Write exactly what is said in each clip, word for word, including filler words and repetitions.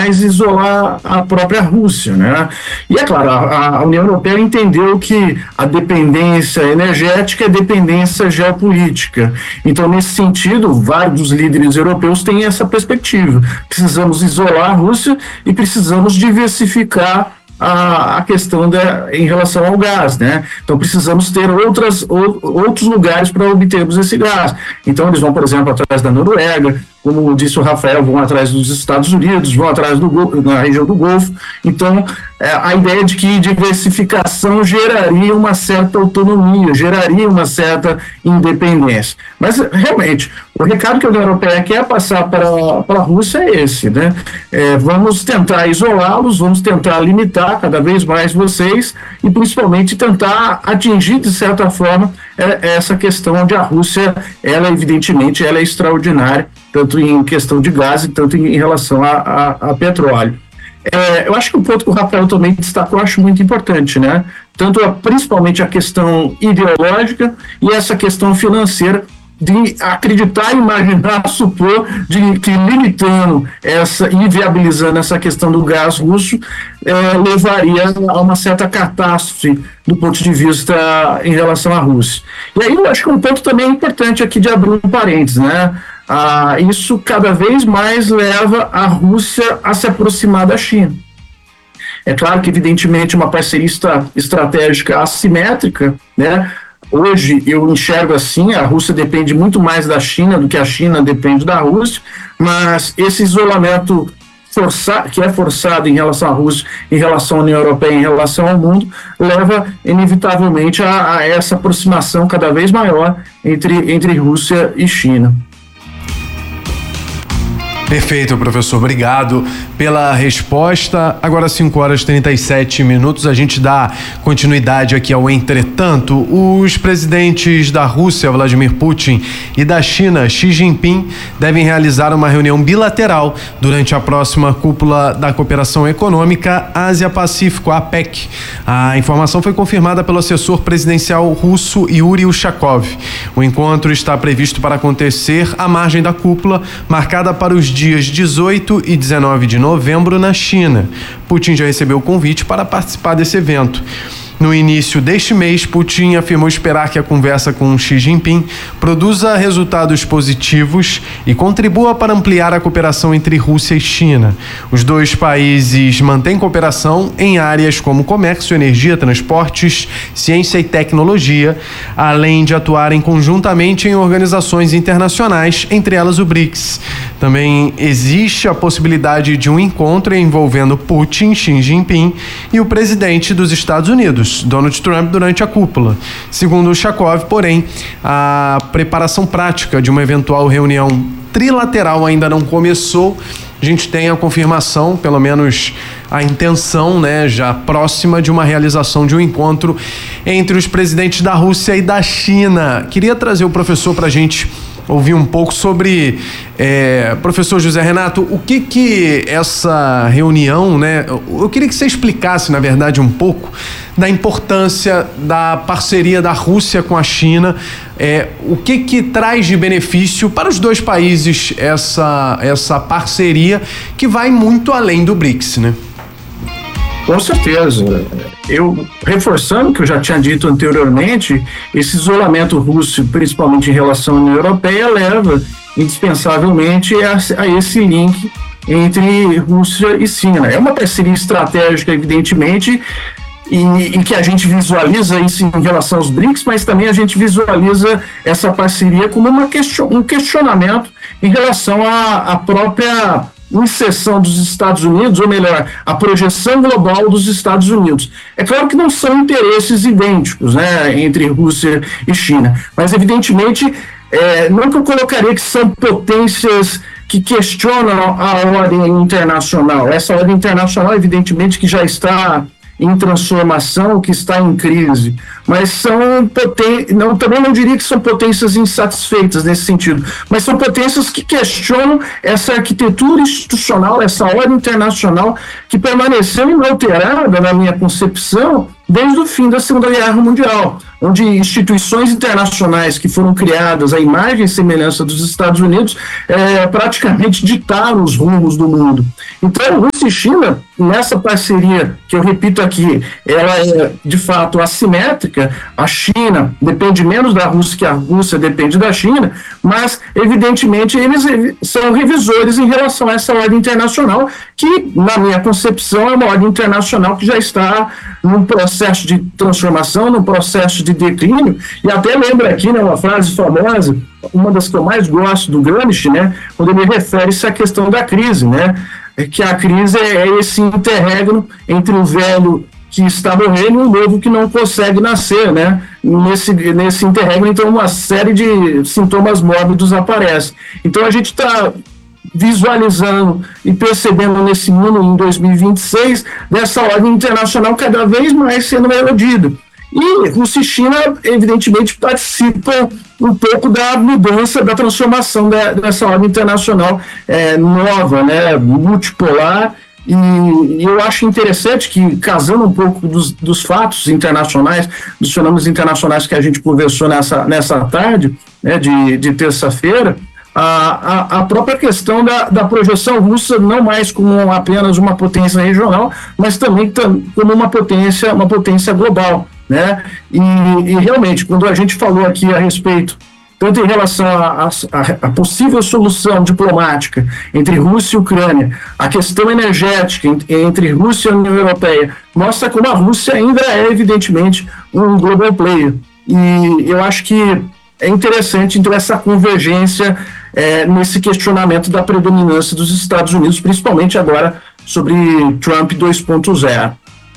mais isolar a própria Rússia, né? E é claro, a, a União Europeia entendeu que a dependência energética é dependência geopolítica. Então, nesse sentido, vários dos líderes europeus têm essa perspectiva. Precisamos isolar a Rússia e precisamos diversificar a, a questão da, em relação ao gás, né? Então precisamos ter outras, ou, outros lugares para obtermos esse gás. Então eles vão, por exemplo, atrás da Noruega, como disse o Rafael, vão atrás dos Estados Unidos, vão atrás do, na região do Golfo. Então, é, a ideia de que diversificação geraria uma certa autonomia, geraria uma certa independência. Mas, realmente, o recado que a União Europeia quer passar para, para a Rússia é esse, né? É, vamos tentar isolá-los, vamos tentar limitar cada vez mais vocês e, principalmente, tentar atingir, de certa forma, é, essa questão onde a Rússia, ela, evidentemente, ela é extraordinária, tanto em questão de gás, tanto em relação a, a, a petróleo. É, eu acho que o ponto que o Rafael também destacou, eu acho muito importante, né? Tanto a, principalmente a questão ideológica e essa questão financeira, de acreditar, imaginar, supor de que limitando essa, inviabilizando essa questão do gás russo, é, levaria a uma certa catástrofe do ponto de vista em relação à Rússia. E aí eu acho que um ponto também importante aqui de abrir um parênteses, né? Ah, isso cada vez mais leva a Rússia a se aproximar da China. É claro que, evidentemente, uma parceria estra- estratégica assimétrica, né? Hoje eu enxergo assim, a Rússia depende muito mais da China do que a China depende da Rússia, mas esse isolamento forçado, que é forçado em relação à Rússia, em relação à União Europeia, em relação ao mundo, leva inevitavelmente a, a essa aproximação cada vez maior entre, entre Rússia e China. Perfeito, professor. Obrigado pela resposta. Agora, cinco horas e trinta e sete minutos, a gente dá continuidade aqui ao Entretanto. Os presidentes da Rússia, Vladimir Putin, e da China, Xi Jinping, devem realizar uma reunião bilateral durante a próxima cúpula da Cooperação Econômica Ásia-Pacífico, a APEC. A informação foi confirmada pelo assessor presidencial russo Yuri Ushakov. O encontro está previsto para acontecer à margem da cúpula, marcada para os dias dias dezoito e dezenove de novembro na China. Putin já recebeu o convite para participar desse evento. No início deste mês, Putin afirmou esperar que a conversa com Xi Jinping produza resultados positivos e contribua para ampliar a cooperação entre Rússia e China. Os dois países mantêm cooperação em áreas como comércio, energia, transportes, ciência e tecnologia, além de atuarem conjuntamente em organizações internacionais, entre elas o BRICS. Também existe a possibilidade de um encontro envolvendo Putin, Xi Jinping e o presidente dos Estados Unidos, Donald Trump, durante a cúpula. Segundo o Ushakov, porém, a preparação prática de uma eventual reunião trilateral ainda não começou. A gente tem a confirmação, pelo menos a intenção, né, já próxima de uma realização de um encontro entre os presidentes da Rússia e da China. Queria trazer o professor para a gente ouvir um pouco sobre, é, professor José Renato, o que que essa reunião, né, eu queria que você explicasse, na verdade, um pouco da importância da parceria da Rússia com a China, é, o que que traz de benefício para os dois países essa, essa parceria que vai muito além do BRICS, né? Com certeza. Eu, reforçando o que eu já tinha dito anteriormente, esse isolamento russo, principalmente em relação à União Europeia, leva indispensavelmente a, a esse link entre Rússia e China. É uma parceria estratégica, evidentemente, e, e que a gente visualiza isso em relação aos BRICS, mas também a gente visualiza essa parceria como uma question, um questionamento em relação à, à própria inserção dos Estados Unidos, ou melhor, a projeção global dos Estados Unidos. É claro que não são interesses idênticos, né, entre Rússia e China, mas evidentemente, é, não que eu colocaria que são potências que questionam a ordem internacional. Essa ordem internacional, evidentemente, que já está em transformação, que está em crise, mas são potências, não, também não diria que são potências insatisfeitas nesse sentido, mas são potências que questionam essa arquitetura institucional, essa ordem internacional que permaneceu inalterada, na minha concepção, desde o fim da Segunda Guerra Mundial, onde instituições internacionais que foram criadas à imagem e semelhança dos Estados Unidos é, praticamente ditaram os rumos do mundo. Então, Rússia e China, nessa parceria, que eu repito aqui, ela é de fato assimétrica. A China depende menos da Rússia que a Rússia depende da China, mas, evidentemente, eles são revisores em relação a essa ordem internacional, que, na minha concepção, é uma ordem internacional que já está num processo de transformação, num processo de declínio. E até lembro aqui, né, uma frase famosa, uma das que eu mais gosto do Gramsci, né, quando ele refere-se à questão da crise, né, é que a crise é esse interregno entre o velho que está morrendo e o novo que não consegue nascer, né? Nesse, nesse interregno, então, uma série de sintomas mórbidos aparece. Então, a gente está visualizando e percebendo nesse mundo, em dois mil e vinte e seis, dessa ordem internacional cada vez mais sendo erodida. E Rússia e China, evidentemente, participam um pouco da mudança, da transformação da, dessa ordem internacional é, nova, né, multipolar. E, e eu acho interessante que, casando um pouco dos, dos fatos internacionais, dos fenômenos internacionais que a gente conversou nessa, nessa tarde, né, de, de terça-feira, A, a, a própria questão da, da projeção russa não mais como apenas uma potência regional, mas também tam, como uma potência, uma potência global, né? E, e realmente, quando a gente falou aqui a respeito, tanto em relação à possível solução diplomática entre Rússia e Ucrânia, a questão energética entre Rússia e União Europeia, mostra como a Rússia ainda é, evidentemente, um global player. E eu acho que é interessante, então, essa convergência é, nesse questionamento da predominância dos Estados Unidos, principalmente agora sobre Trump dois ponto zero.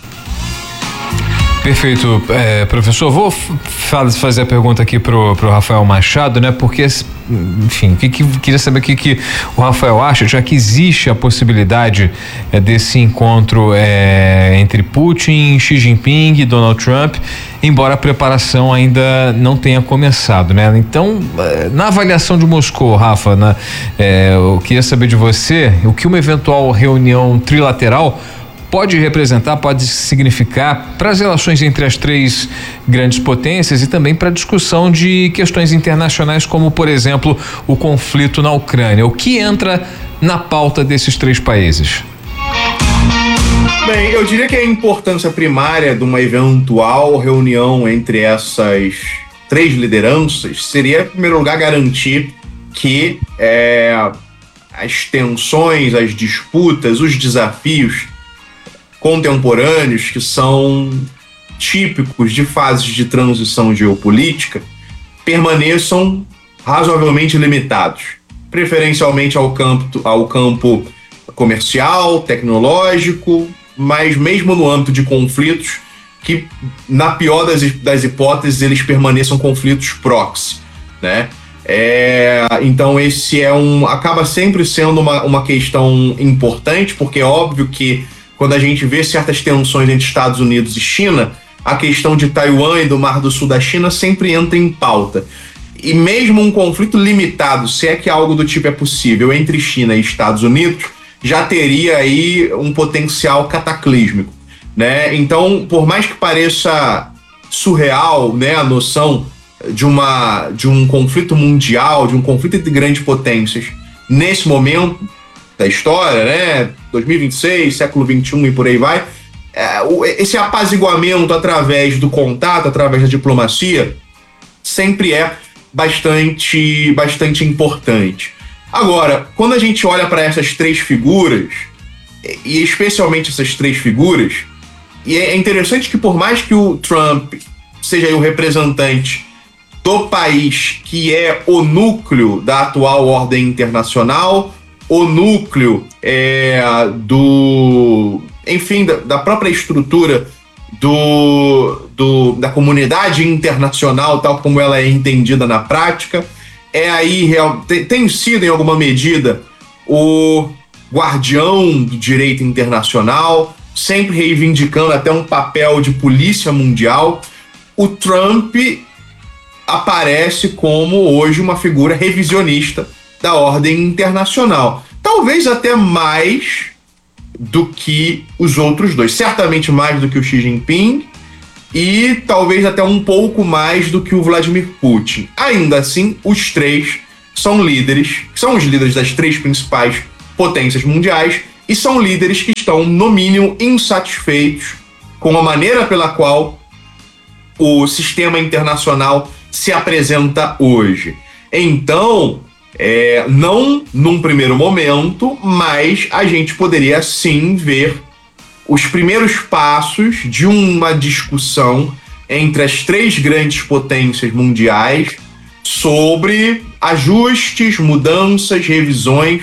Perfeito, é, professor. Vou f- fazer a pergunta aqui pro, pro Rafael Machado, né? Porque, enfim, que, que, queria saber o que, que o Rafael acha, já que existe a possibilidade é, desse encontro é, entre Putin, Xi Jinping e Donald Trump, embora a preparação ainda não tenha começado, né? Então, na avaliação de Moscou, Rafa, na, é, eu queria saber de você o que uma eventual reunião trilateral pode representar, pode significar para as relações entre as três grandes potências e também para a discussão de questões internacionais, como, por exemplo, o conflito na Ucrânia. O que entra na pauta desses três países? Bem, eu diria que a importância primária de uma eventual reunião entre essas três lideranças seria, em primeiro lugar, garantir que é, as tensões, as disputas, os desafios contemporâneos que são típicos de fases de transição geopolítica permaneçam razoavelmente limitados, preferencialmente ao campo, ao campo comercial, tecnológico, mas mesmo no âmbito de conflitos que, na pior das, das hipóteses, eles permaneçam conflitos proxy, né? É, então esse é um, acaba sempre sendo uma, uma questão importante, porque é óbvio que quando a gente vê certas tensões entre Estados Unidos e China, a questão de Taiwan e do Mar do Sul da China sempre entra em pauta. E mesmo um conflito limitado, se é que algo do tipo é possível, entre China e Estados Unidos, já teria aí um potencial cataclísmico, né? Então, por mais que pareça surreal, né, a noção de, uma, de um conflito mundial, de um conflito entre grandes potências, nesse momento da história, né, dois mil e vinte e seis, século vinte e um e por aí vai, é, esse apaziguamento através do contato, através da diplomacia, sempre é bastante, bastante importante. Agora, quando a gente olha para essas três figuras, e especialmente essas três figuras, e é interessante que por mais que o Trump seja aí o representante do país que é o núcleo da atual ordem internacional, o núcleo é, do, enfim, da, da própria estrutura do, do, da comunidade internacional, tal como ela é entendida na prática, é aí, real, tem, tem sido em alguma medida o guardião do direito internacional, sempre reivindicando até um papel de polícia mundial. O Trump aparece como hoje uma figura revisionista da ordem internacional. Talvez até mais do que os outros dois. Certamente mais do que o Xi Jinping e talvez até um pouco mais do que o Vladimir Putin. Ainda assim, os três são líderes, são os líderes das três principais potências mundiais e são líderes que estão, no mínimo, insatisfeitos com a maneira pela qual o sistema internacional se apresenta hoje. Então, é, não num primeiro momento, mas a gente poderia sim ver os primeiros passos de uma discussão entre as três grandes potências mundiais sobre ajustes, mudanças, revisões,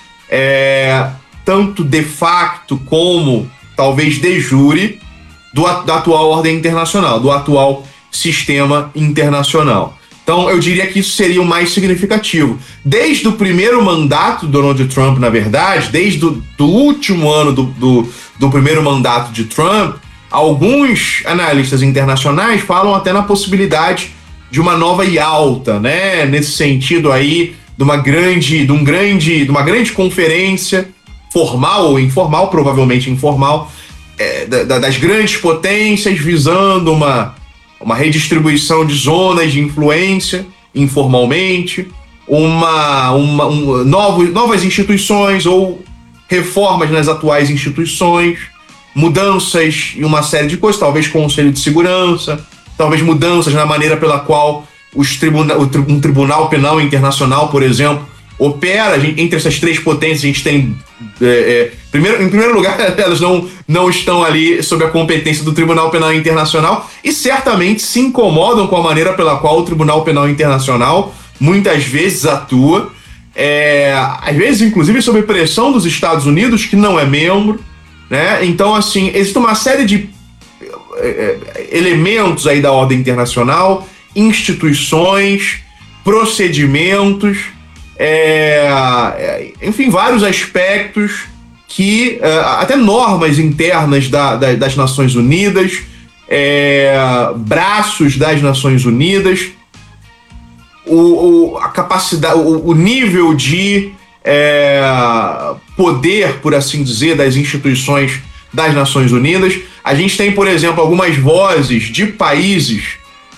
é, tanto de facto como talvez de jure, do, da atual ordem internacional, do atual sistema internacional. Então, eu diria que isso seria o mais significativo. Desde o primeiro mandato do Donald Trump, na verdade, desde o do último ano do, do, do primeiro mandato de Trump, alguns analistas internacionais falam até na possibilidade de uma nova Yalta, né? Nesse sentido aí, de uma grande, de um grande, de uma grande conferência formal ou informal, provavelmente informal, é, da, das grandes potências visando uma uma redistribuição de zonas de influência informalmente, uma, uma um, novo, novas instituições ou reformas nas atuais instituições, mudanças em uma série de coisas, talvez Conselho de Segurança, talvez mudanças na maneira pela qual os tribuna, um tribunal penal internacional, por exemplo, opera. Gente, entre essas três potências a gente tem é, é, primeiro, em primeiro lugar, elas não, não estão ali sob a competência do Tribunal Penal Internacional e certamente se incomodam com a maneira pela qual o Tribunal Penal Internacional muitas vezes atua, é, às vezes inclusive sob pressão dos Estados Unidos, que não é membro, né? Então, assim, existe uma série de é, elementos aí da ordem internacional, instituições, procedimentos, É, enfim, vários aspectos que, até normas internas da, da, das Nações Unidas, é, braços das Nações Unidas, o, o, a capacidade, o, o nível de é, poder, por assim dizer, das instituições das Nações Unidas. A gente tem, por exemplo, algumas vozes de países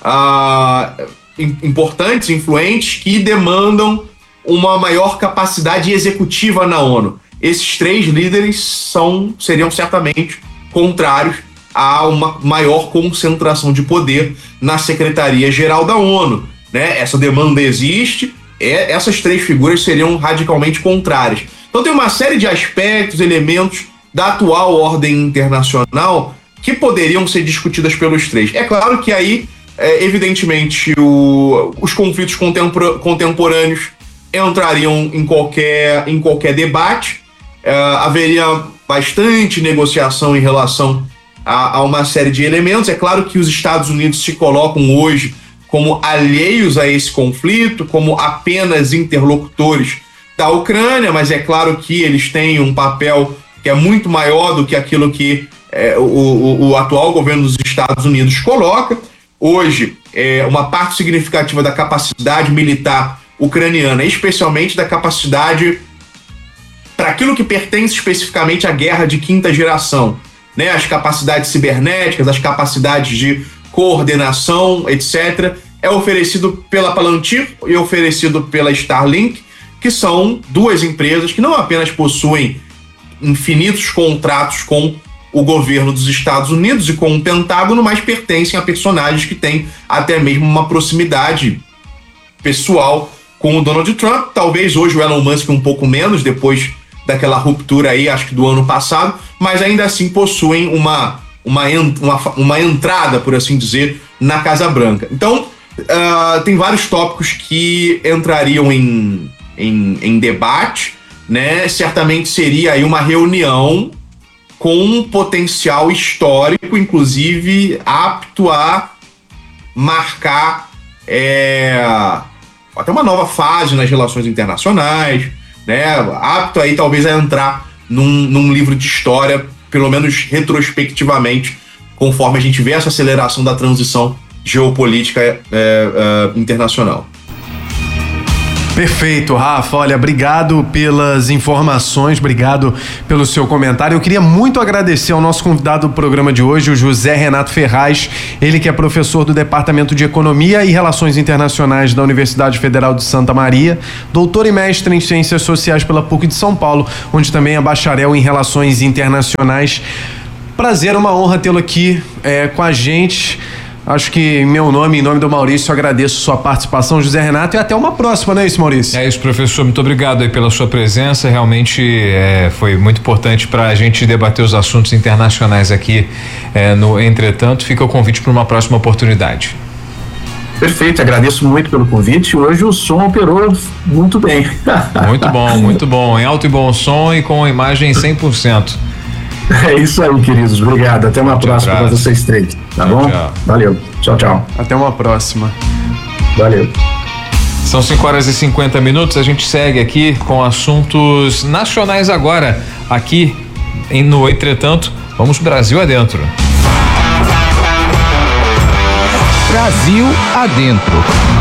ah, importantes, influentes, que demandam uma maior capacidade executiva na ONU. Esses três líderes são, seriam certamente contrários a uma maior concentração de poder na Secretaria-Geral da ONU, né? Essa demanda existe, é, essas três figuras seriam radicalmente contrárias. Então tem uma série de aspectos, elementos da atual ordem internacional que poderiam ser discutidas pelos três. É claro que aí, é, evidentemente, o, os conflitos contempor- contemporâneos entrariam em qualquer, em qualquer debate, uh, haveria bastante negociação em relação a, a uma série de elementos. É claro que os Estados Unidos se colocam hoje como alheios a esse conflito, como apenas interlocutores da Ucrânia, mas é claro que eles têm um papel que é muito maior do que aquilo que é, o, o, o atual governo dos Estados Unidos coloca. Hoje, é, uma parte significativa da capacidade militar ucraniana, especialmente da capacidade para aquilo que pertence especificamente à guerra de quinta geração, né? As capacidades cibernéticas, as capacidades de coordenação, etcétera, é oferecido pela Palantir e oferecido pela Starlink, que são duas empresas que não apenas possuem infinitos contratos com o governo dos Estados Unidos e com o Pentágono, mas pertencem a personagens que têm até mesmo uma proximidade pessoal com o Donald Trump. Talvez hoje o Elon Musk um pouco menos, depois daquela ruptura aí, acho que do ano passado, mas ainda assim possuem uma, uma, uma, uma entrada, por assim dizer, na Casa Branca. Então, uh, tem vários tópicos que entrariam em, em, em debate, né? Certamente seria aí uma reunião com um potencial histórico, inclusive apto a marcar é, até uma nova fase nas relações internacionais, né? Apto aí talvez a entrar num, num livro de história, pelo menos retrospectivamente, conforme a gente vê essa aceleração da transição geopolítica é, é, internacional. Perfeito, Rafa. Olha, obrigado pelas informações, obrigado pelo seu comentário. Eu queria muito agradecer ao nosso convidado do programa de hoje, o José Renato Ferraz, ele que é professor do Departamento de Economia e Relações Internacionais da Universidade Federal de Santa Maria, doutor e mestre em Ciências Sociais pela P U C de São Paulo, onde também é bacharel em Relações Internacionais. Prazer, uma honra tê-lo aqui é, com a gente. Acho que em meu nome, em nome do Maurício, eu agradeço sua participação, José Renato, e até uma próxima, não é isso, Maurício? É isso, professor, muito obrigado aí pela sua presença, realmente é, foi muito importante para a gente debater os assuntos internacionais aqui é, no Entretanto. Fica o convite para uma próxima oportunidade. Perfeito, agradeço muito pelo convite. Hoje o som operou muito bem. Muito bom, muito bom, em alto e bom som e com imagem cem por cento. É isso aí, queridos. Obrigado. Até uma próxima para vocês três. Tá tchau, bom? Tchau. Valeu. Tchau, tchau. Até uma próxima. Valeu. São cinco horas e cinquenta minutos. A gente segue aqui com assuntos nacionais agora. Aqui em, no Entretanto, vamos Brasil adentro. Brasil adentro.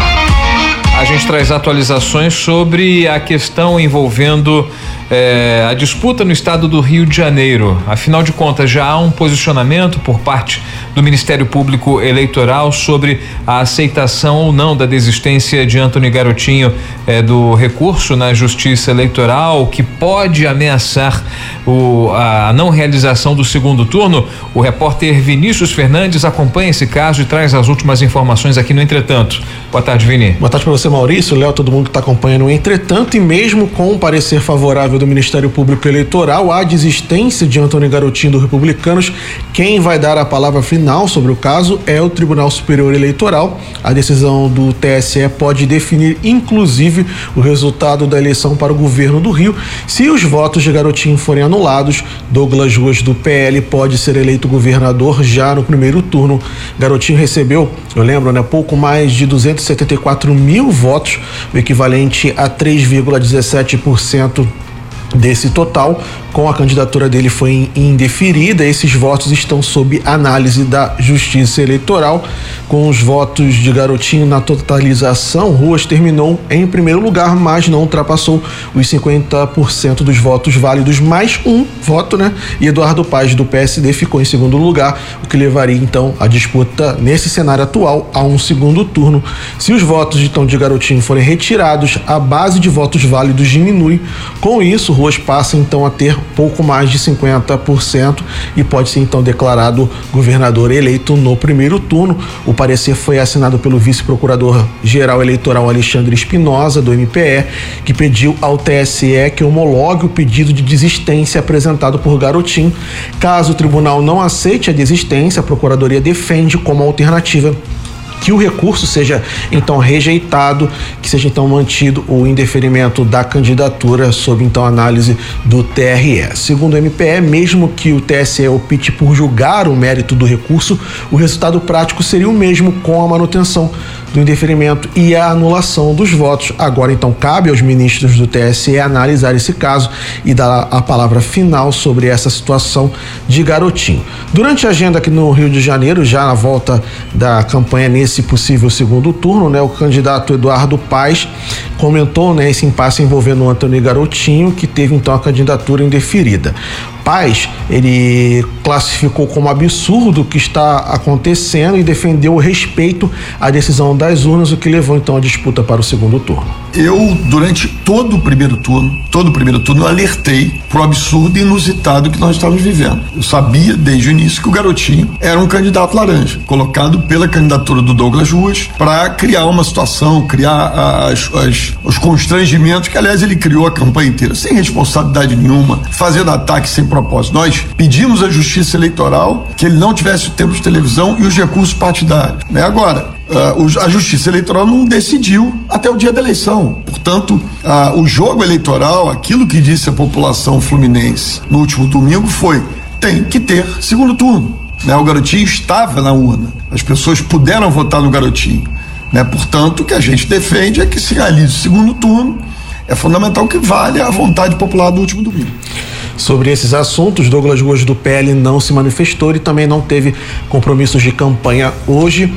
A gente traz atualizações sobre a questão envolvendo é, a disputa no estado do Rio de Janeiro. Afinal de contas, já há um posicionamento por parte do Ministério Público Eleitoral sobre a aceitação ou não da desistência de Antony Garotinho é, do recurso na Justiça Eleitoral, que pode ameaçar o, a não realização do segundo turno. O repórter Vinícius Fernandes acompanha esse caso e traz as últimas informações aqui no Entretanto. Boa tarde, Vini. Boa tarde para você, Maurício, Léo, todo mundo que está acompanhando o Entretanto. E mesmo com o parecer favorável do Ministério Público Eleitoral à desistência de Antony Garotinho do Republicanos, quem vai dar a palavra final sobre o caso é o Tribunal Superior Eleitoral. A decisão do T S E pode definir, inclusive, o resultado da eleição para o governo do Rio. Se os votos de Garotinho forem anulados, Douglas Ruas, do P L, pode ser eleito governador já no primeiro turno. Garotinho recebeu, eu lembro, né, pouco mais de duzentos e setenta e quatro mil votos, o equivalente a três vírgula dezessete por cento desse total. Com a candidatura dele foi indeferida, esses votos estão sob análise da Justiça Eleitoral. Com os votos de Garotinho na totalização, Ruas terminou em primeiro lugar, mas não ultrapassou os cinquenta por cento dos votos válidos, mais um voto, né? E Eduardo Paz, do P S D, ficou em segundo lugar, o que levaria então a disputa nesse cenário atual a um segundo turno. Se os votos então de Garotinho forem retirados, a base de votos válidos diminui. Com isso, Ruas passa então a ter pouco mais de cinquenta por cento e pode ser então declarado governador eleito no primeiro turno. O parecer foi assinado pelo vice-procurador-geral eleitoral Alexandre Espinosa, do M P E, que pediu ao T S E que homologue o pedido de desistência apresentado por Garotinho. Caso o tribunal não aceite a desistência, a procuradoria defende como alternativa que o recurso seja então rejeitado, que seja então mantido o indeferimento da candidatura sob então análise do T R E. Segundo o M P E, mesmo que o T S E opte por julgar o mérito do recurso, o resultado prático seria o mesmo, com a manutenção do indeferimento e a anulação dos votos. Agora então cabe aos ministros do T S E analisar esse caso e dar a palavra final sobre essa situação de Garotinho. Durante a agenda aqui no Rio de Janeiro, já na volta da campanha nesse possível segundo turno, né, o candidato Eduardo Paz comentou, né, esse impasse envolvendo o Antony Garotinho, que teve então a candidatura indeferida. Paz, ele classificou como absurdo o que está acontecendo e defendeu o respeito à decisão das urnas, o que levou então a disputa para o segundo turno. Eu, durante todo o primeiro turno, todo o primeiro turno, alertei pro absurdo e inusitado que nós estávamos vivendo. Eu sabia desde o início que o Garotinho era um candidato laranja, colocado pela candidatura do Douglas Ruas para criar uma situação, criar as, as, os constrangimentos que, aliás, ele criou a campanha inteira, sem responsabilidade nenhuma, fazendo ataque sem propósito. Nós pedimos à Justiça Eleitoral que ele não tivesse o tempo de televisão e os recursos partidários. Né? Agora, Uh, a Justiça Eleitoral não decidiu até o dia da eleição. Portanto, uh, o jogo eleitoral, aquilo que disse a população fluminense no último domingo foi: tem que ter segundo turno. Né? O Garotinho estava na urna, as pessoas puderam votar no Garotinho. Né? Portanto, o que a gente defende é que se realize o segundo turno. É fundamental que valha a vontade popular do último domingo. Sobre esses assuntos, Douglas Ruas, do P L, não se manifestou e também não teve compromissos de campanha hoje.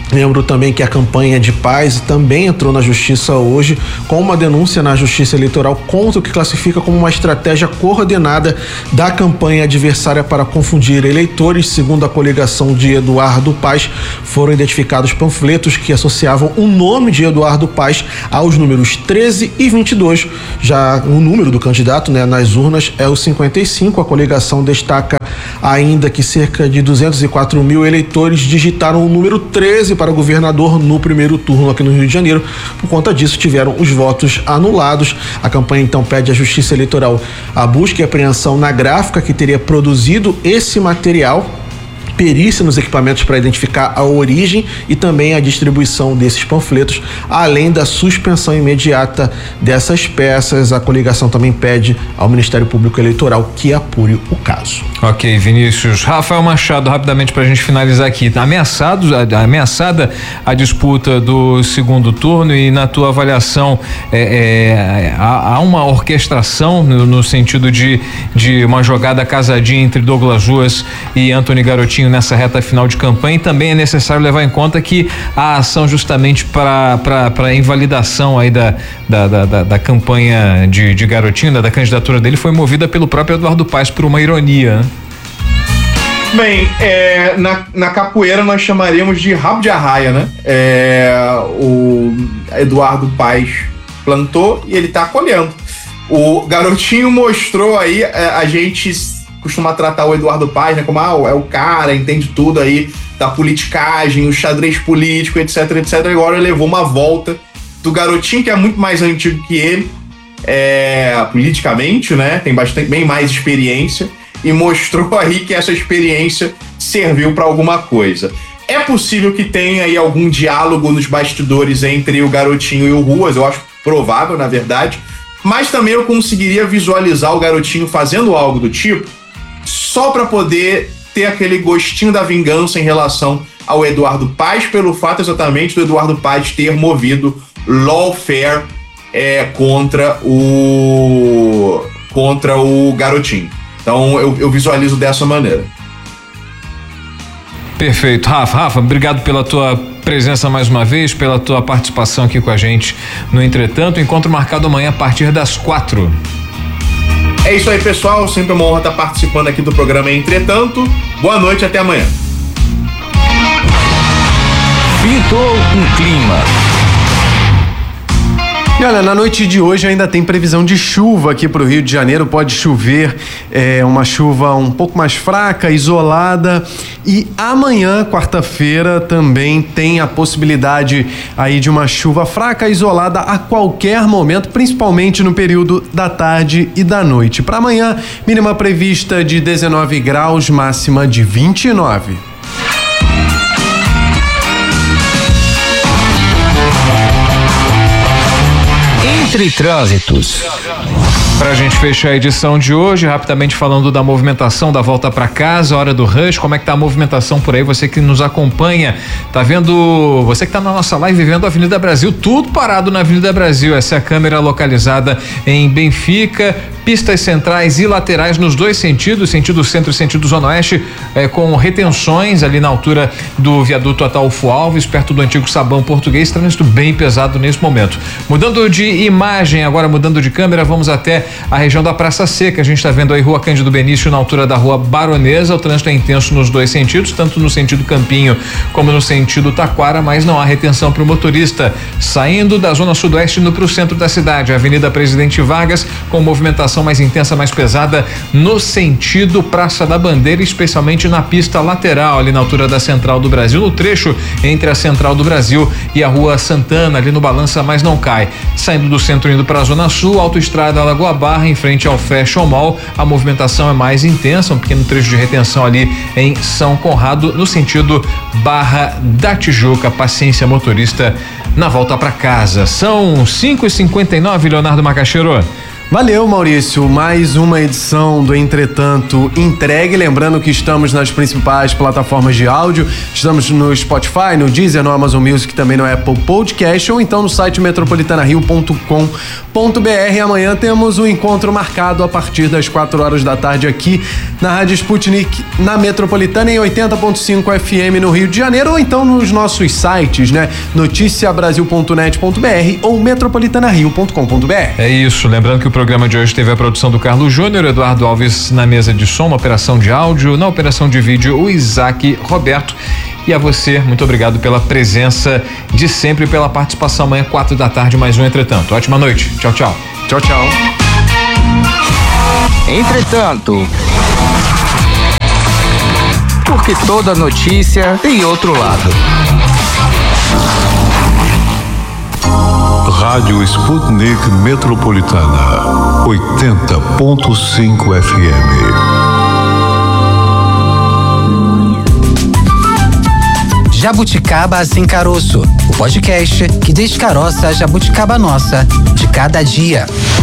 Lembro também que a campanha de paz também entrou na justiça hoje com uma denúncia na justiça eleitoral contra o que classifica como uma estratégia coordenada da campanha adversária para confundir eleitores. Segundo a coligação de Eduardo Paes, foram identificados panfletos que associavam o nome de Eduardo Paes aos números treze e vinte e dois. Já o número do candidato, né, nas urnas é o cinquenta e cinco. A coligação destaca ainda que cerca de duzentos e quatro mil eleitores digitaram o número treze para governador no primeiro turno aqui no Rio de Janeiro. Por conta disso, tiveram os votos anulados. A campanha então pede à Justiça Eleitoral a busca e apreensão na gráfica que teria produzido esse material, perícia nos equipamentos para identificar a origem e também a distribuição desses panfletos, além da suspensão imediata dessas peças. A coligação também pede ao Ministério Público Eleitoral que apure o caso. Ok, Vinícius. Rafael Machado, rapidamente para a gente finalizar aqui. Ameaçado, ameaçada a disputa do segundo turno e na tua avaliação é, é, há, há uma orquestração no, no sentido de, de uma jogada casadinha entre Douglas Ruas e Antony Garotinho nessa reta final de campanha, e também é necessário levar em conta que a ação justamente para para invalidação aí da, da, da, da, da campanha de, de Garotinho, da, da candidatura dele, foi movida pelo próprio Eduardo Paes por uma ironia, né? Bem, é, na, na capoeira nós chamaríamos de rabo de arraia, né? É, o Eduardo Paes plantou e ele tá colhendo. O Garotinho mostrou aí, a, a gente costuma tratar o Eduardo Paes, né, como ah, é o cara, entende tudo aí da politicagem, o xadrez político, etc, etc. Agora ele levou uma volta do Garotinho, que é muito mais antigo que ele, é, politicamente, né? Tem bastante, bem mais experiência, e mostrou aí que essa experiência serviu para alguma coisa. É possível que tenha aí algum diálogo nos bastidores entre o Garotinho e o Ruas, eu acho provável, na verdade, mas também eu conseguiria visualizar o Garotinho fazendo algo do tipo só para poder ter aquele gostinho da vingança em relação ao Eduardo Paes, pelo fato exatamente do Eduardo Paes ter movido lawfare é, contra o contra o Garotinho. Então eu, eu visualizo dessa maneira. Perfeito. Rafa, Rafa, obrigado pela tua presença mais uma vez, pela tua participação aqui com a gente no Entretanto. Encontro marcado amanhã a partir das quatro. É isso aí, pessoal. Sempre uma honra estar participando aqui do programa Entretanto. Boa noite, até amanhã. Pintou um clima. E olha, na noite de hoje ainda tem previsão de chuva aqui para o Rio de Janeiro. Pode chover, é, uma chuva um pouco mais fraca, isolada. E amanhã, quarta-feira, também tem a possibilidade aí de uma chuva fraca, isolada a qualquer momento, principalmente no período da tarde e da noite. Para amanhã, mínima prevista de dezenove graus, máxima de vinte e nove. Entre trânsitos. Pra gente fechar a edição de hoje, rapidamente falando da movimentação da volta pra casa, hora do rush, como é que tá a movimentação por aí? Você que nos acompanha, tá vendo, você que tá na nossa live vendo a Avenida Brasil, tudo parado na Avenida Brasil. Essa é a câmera localizada em Benfica, pistas centrais e laterais nos dois sentidos, sentido centro e sentido zona oeste, é, com retenções ali na altura do viaduto Ataúfo Alves, perto do antigo Sabão Português, trânsito bem pesado nesse momento. Mudando de imagem, agora mudando de câmera, vamos até a região da Praça Seca. A gente está vendo aí Rua Cândido Benício na altura da Rua Baronesa. O trânsito é intenso nos dois sentidos, tanto no sentido Campinho como no sentido Taquara, mas não há retenção para o motorista. Saindo da zona sudoeste indo para o centro da cidade, Avenida Presidente Vargas, com movimentação mais intensa, mais pesada no sentido Praça da Bandeira, especialmente na pista lateral, ali na altura da Central do Brasil, no trecho entre a Central do Brasil e a Rua Santana, ali no Balança Mas Não Cai. Saindo do centro indo para a Zona Sul, Autoestrada Lagoa Barra, em frente ao Fashion Mall, a movimentação é mais intensa, um pequeno trecho de retenção ali em São Conrado, no sentido Barra da Tijuca. Paciência, motorista, na volta para casa. São cinco e cinquenta e nove, Leonardo Macaxeiro. Valeu, Maurício. Mais uma edição do Entretanto entregue. Lembrando que estamos nas principais plataformas de áudio. Estamos no Spotify, no Deezer, no Amazon Music, também no Apple Podcast, ou então no site metropolitana rio ponto com ponto b r. Amanhã temos um encontro marcado a partir das quatro horas da tarde aqui na Rádio Sputnik, na Metropolitana, em oitenta ponto cinco F M no Rio de Janeiro, ou então nos nossos sites, né? noticia brasil ponto net ponto b r ou metropolitana rio ponto com ponto b r. É isso. Lembrando que o O programa de hoje teve a produção do Carlos Júnior, Eduardo Alves na mesa de som, na operação de áudio, na operação de vídeo, o Isaac Roberto. E a você, muito obrigado pela presença de sempre e pela participação. Amanhã, quatro da tarde, mais um Entretanto. Ótima noite. Tchau, tchau. Tchau, tchau. Entretanto, porque toda notícia tem outro lado. Rádio Sputnik Metropolitana, oitenta ponto cinco F M. Jabuticaba Sem Caroço, o podcast que descaroça a jabuticaba nossa de cada dia.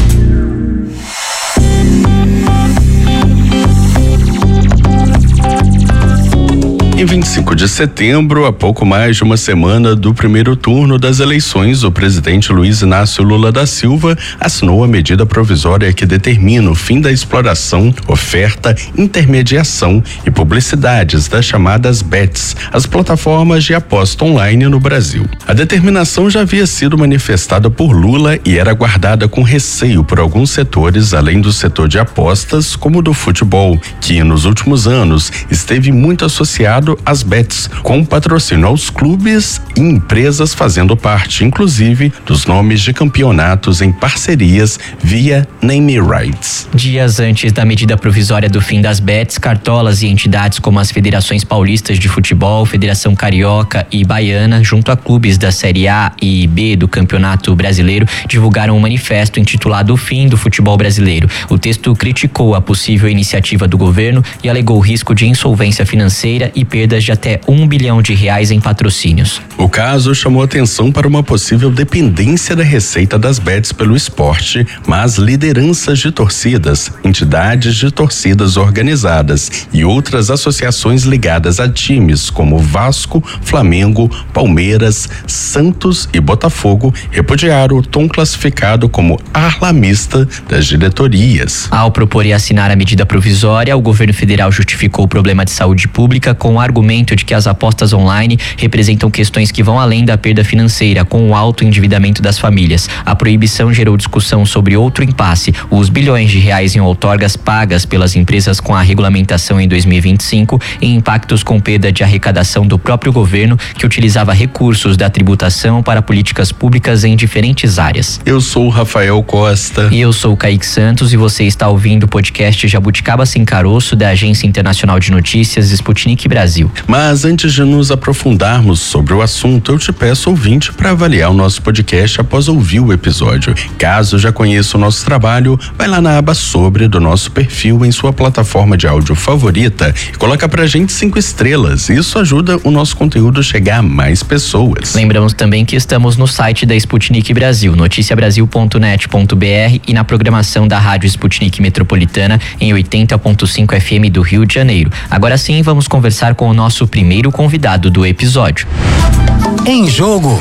Em vinte e cinco de setembro, a pouco mais de uma semana do primeiro turno das eleições, o presidente Luiz Inácio Lula da Silva assinou a medida provisória que determina o fim da exploração, oferta, intermediação e publicidades das chamadas bets, as plataformas de aposta online no Brasil. A determinação já havia sido manifestada por Lula e era guardada com receio por alguns setores, além do setor de apostas, como o do futebol, que nos últimos anos esteve muito associado às bets, com patrocínio aos clubes e empresas fazendo parte, inclusive, dos nomes de campeonatos em parcerias via name rights. Dias antes da medida provisória do fim das bets, cartolas e entidades como as Federações Paulistas de Futebol, Federação Carioca e Baiana, junto a clubes da Série A e B do Campeonato Brasileiro, divulgaram um manifesto intitulado O Fim do Futebol Brasileiro. O texto criticou a possível iniciativa do governo e alegou risco de insolvência financeira e perdas de até um bilhão de reais em patrocínios. O caso chamou atenção para uma possível dependência da receita das bets pelo esporte, mas lideranças de torcidas, entidades de torcidas organizadas e outras associações ligadas a times como Vasco, Flamengo, Palmeiras, Santos e Botafogo repudiaram o tom classificado como alarmista das diretorias. Ao propor e assinar a medida provisória, o governo federal justificou o problema de saúde pública com o argumento de que as apostas online representam questões que vão além da perda financeira, com o alto endividamento das famílias. A proibição gerou discussão sobre outro impasse: os bilhões de reais em outorgas pagas pelas empresas com a regulamentação em dois mil e vinte e cinco e impactos com perda de arrecadação do próprio governo, que utilizava recursos da tributação para políticas públicas em diferentes áreas. Eu sou o Rafael Costa. E eu sou o Kaique Santos e você está ouvindo o podcast Jabuticaba Sem Caroço, da Agência Internacional de Notícias Sputnik Brasil. Mas antes de nos aprofundarmos sobre o assunto, eu te peço, ouvinte, para avaliar o nosso podcast após ouvir o episódio. Caso já conheça o nosso trabalho, vai lá na aba Sobre do nosso perfil em sua plataforma de áudio favorita e coloca pra gente cinco estrelas. Isso ajuda o nosso conteúdo a chegar a mais pessoas. Lembramos também que estamos no site da Sputnik Brasil, noticia brasil ponto net ponto b r, e na programação da Rádio Sputnik Metropolitana em oitenta ponto cinco F M do Rio de Janeiro. Agora sim, vamos conversar com o nosso primeiro convidado do episódio. Em Jogo.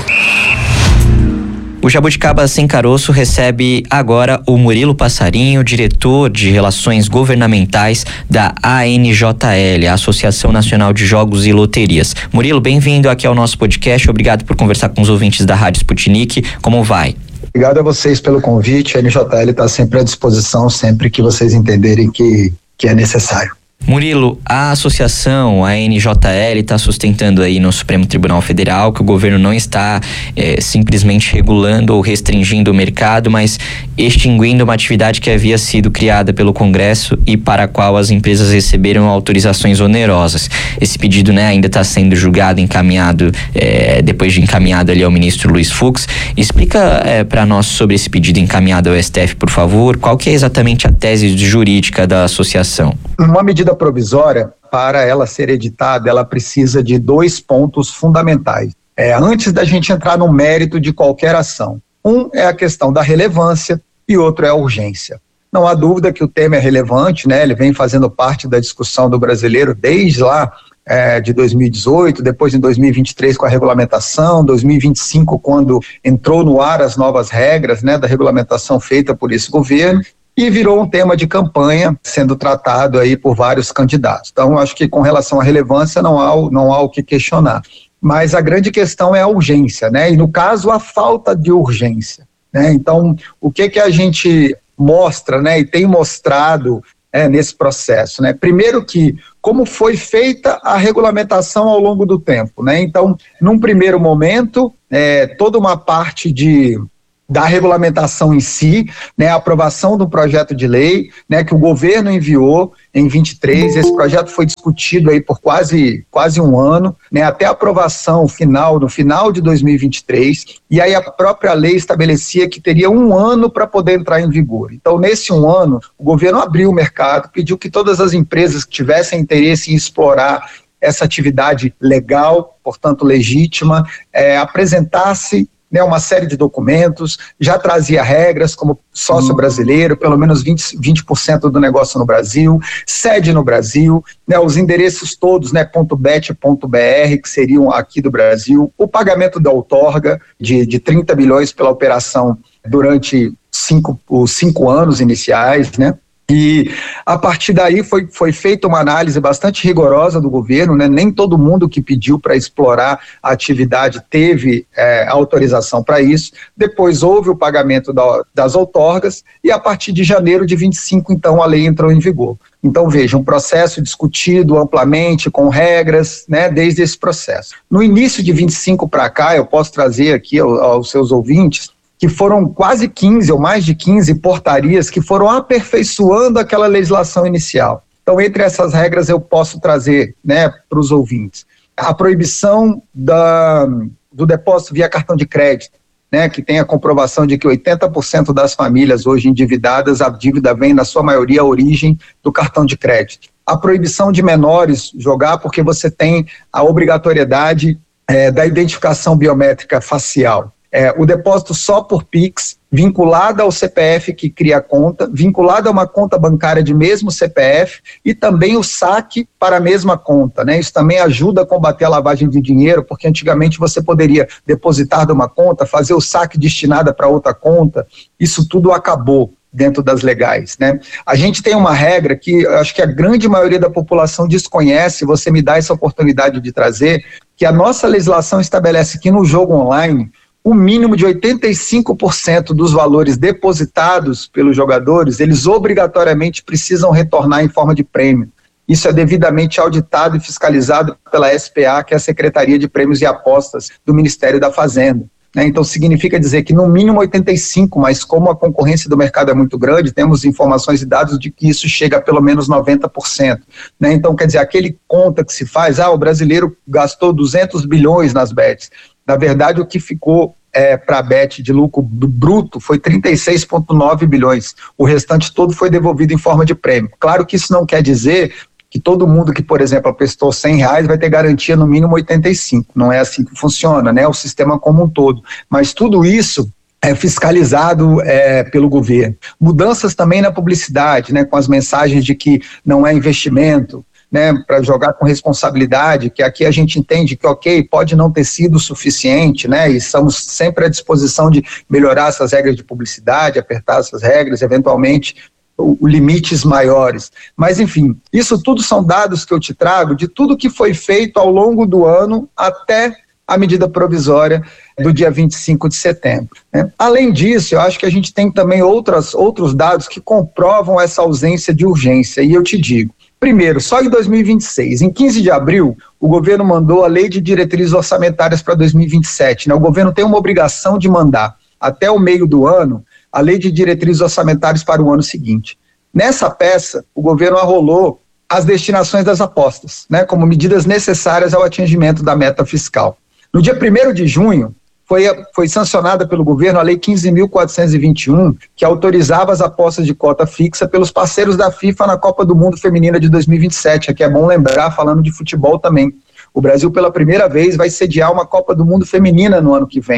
O Jabuticaba Sem Caroço recebe agora o Murilo Passarinho, diretor de Relações Governamentais da A N J L, a Associação Nacional de Jogos e Loterias. Murilo, bem-vindo aqui ao nosso podcast. Obrigado por conversar com os ouvintes da Rádio Sputnik. Como vai? Obrigado a vocês pelo convite. A N J L está sempre à disposição, sempre que vocês entenderem que, que é necessário. Murilo, a associação, a N J L, está sustentando aí no Supremo Tribunal Federal que o governo não está é, simplesmente regulando ou restringindo o mercado, mas extinguindo uma atividade que havia sido criada pelo Congresso e para a qual as empresas receberam autorizações onerosas. Esse pedido, né, ainda está sendo julgado, encaminhado, é, depois de encaminhado ali ao ministro Luiz Fux. Explica é, para nós sobre esse pedido encaminhado ao S T F, por favor. Qual que é exatamente a tese jurídica da associação? Uma medida provisória, para ela ser editada, ela precisa de dois pontos fundamentais. É, antes da gente entrar no mérito de qualquer ação. Um é a questão da relevância, e outro é a urgência. Não há dúvida que o tema é relevante, né? Ele vem fazendo parte da discussão do brasileiro desde lá é, de dois mil e dezoito, depois em dois mil e vinte e três com a regulamentação, dois mil e vinte e cinco quando entrou no ar as novas regras, né, da regulamentação feita por esse governo, e virou um tema de campanha sendo tratado aí por vários candidatos. Então, acho que com relação à relevância não há, não há o que questionar. Mas a grande questão é a urgência, né? E no caso, a falta de urgência, né? Então, o que que a gente mostra, né? E tem mostrado é, nesse processo, né? Primeiro que, como foi feita a regulamentação ao longo do tempo, né? Então, num primeiro momento, é, toda uma parte de... da regulamentação em si, né, a aprovação do projeto de lei, né, que o governo enviou em vinte e três, esse projeto foi discutido aí por quase, quase um ano, né, até a aprovação final, no final de dois mil e vinte e três, e aí a própria lei estabelecia que teria um ano para poder entrar em vigor. Então, nesse um ano, o governo abriu o mercado, pediu que todas as empresas que tivessem interesse em explorar essa atividade legal, portanto legítima, é, apresentasse né, uma série de documentos, já trazia regras como sócio brasileiro, pelo menos vinte, vinte por cento do negócio no Brasil, sede no Brasil, né, os endereços todos, né, .bet, .br, que seriam aqui do Brasil, o pagamento da outorga de, de trinta bilhões pela operação durante cinco, os cinco anos iniciais, né? E a partir daí foi, foi feita uma análise bastante rigorosa do governo, né? Nem todo mundo que pediu para explorar a atividade teve é, autorização para isso. Depois houve o pagamento da, das outorgas e a partir de janeiro de vinte e cinco, então, a lei entrou em vigor. Então, veja, um processo discutido amplamente, com regras, né, desde esse processo. No início de vinte e cinco para cá, eu posso trazer aqui aos, aos seus ouvintes, que foram quase quinze ou mais de quinze portarias que foram aperfeiçoando aquela legislação inicial. Então, entre essas regras eu posso trazer, né, para os ouvintes a proibição da, do depósito via cartão de crédito, né, que tem a comprovação de que oitenta por cento das famílias hoje endividadas, a dívida vem na sua maioria a origem do cartão de crédito. A proibição de menores jogar porque você tem a obrigatoriedade é, da identificação biométrica facial. É, o depósito só por Pix, vinculado ao C P F que cria a conta, vinculado a uma conta bancária de mesmo C P F e também o saque para a mesma conta, né? Isso também ajuda a combater a lavagem de dinheiro, porque antigamente você poderia depositar de uma conta, fazer o saque destinado para outra conta, isso tudo acabou dentro das legais, né? A gente tem uma regra que acho que a grande maioria da população desconhece, você me dá essa oportunidade de trazer, que a nossa legislação estabelece que no jogo online, o mínimo de oitenta e cinco por cento dos valores depositados pelos jogadores, eles obrigatoriamente precisam retornar em forma de prêmio. Isso é devidamente auditado e fiscalizado pela S P A, que é a Secretaria de Prêmios e Apostas do Ministério da Fazenda. Né? Então, significa dizer que no mínimo oitenta e cinco por cento, mas como a concorrência do mercado é muito grande, temos informações e dados de que isso chega a pelo menos noventa por cento. Né? Então, quer dizer, aquele conta que se faz, ah, o brasileiro gastou duzentos bilhões nas bets. Na verdade, o que ficou é, para a Bet de lucro bruto foi trinta e seis vírgula nove bilhões. O restante todo foi devolvido em forma de prêmio. Claro que isso não quer dizer que todo mundo que, por exemplo, apostou cem reais vai ter garantia no mínimo oitenta e cinco. Não é assim que funciona, né? O sistema como um todo. Mas tudo isso é fiscalizado é, pelo governo. Mudanças também na publicidade, né? Com as mensagens de que não é investimento, né, para jogar com responsabilidade, que aqui a gente entende que, ok, pode não ter sido suficiente, né, e estamos sempre à disposição de melhorar essas regras de publicidade, apertar essas regras, eventualmente, o, o limites maiores. Mas, enfim, isso tudo são dados que eu te trago de tudo que foi feito ao longo do ano até a medida provisória do dia vinte e cinco de setembro. Né? Além disso, eu acho que a gente tem também outras, outros dados que comprovam essa ausência de urgência, e eu te digo, primeiro, só em dois mil e vinte e seis, em quinze de abril, o governo mandou a Lei de Diretrizes Orçamentárias para dois mil e vinte e sete. Né? O governo tem uma obrigação de mandar, até o meio do ano, a Lei de Diretrizes Orçamentárias para o ano seguinte. Nessa peça, o governo arrolou as destinações das apostas, né, como medidas necessárias ao atingimento da meta fiscal. No dia primeiro de junho, Foi, foi sancionada pelo governo a Lei quinze mil quatrocentos e vinte e um, que autorizava as apostas de cota fixa pelos parceiros da FIFA na Copa do Mundo Feminina de dois mil e vinte e sete. Aqui é bom lembrar, falando de futebol também. O Brasil, pela primeira vez, vai sediar uma Copa do Mundo Feminina no ano que vem.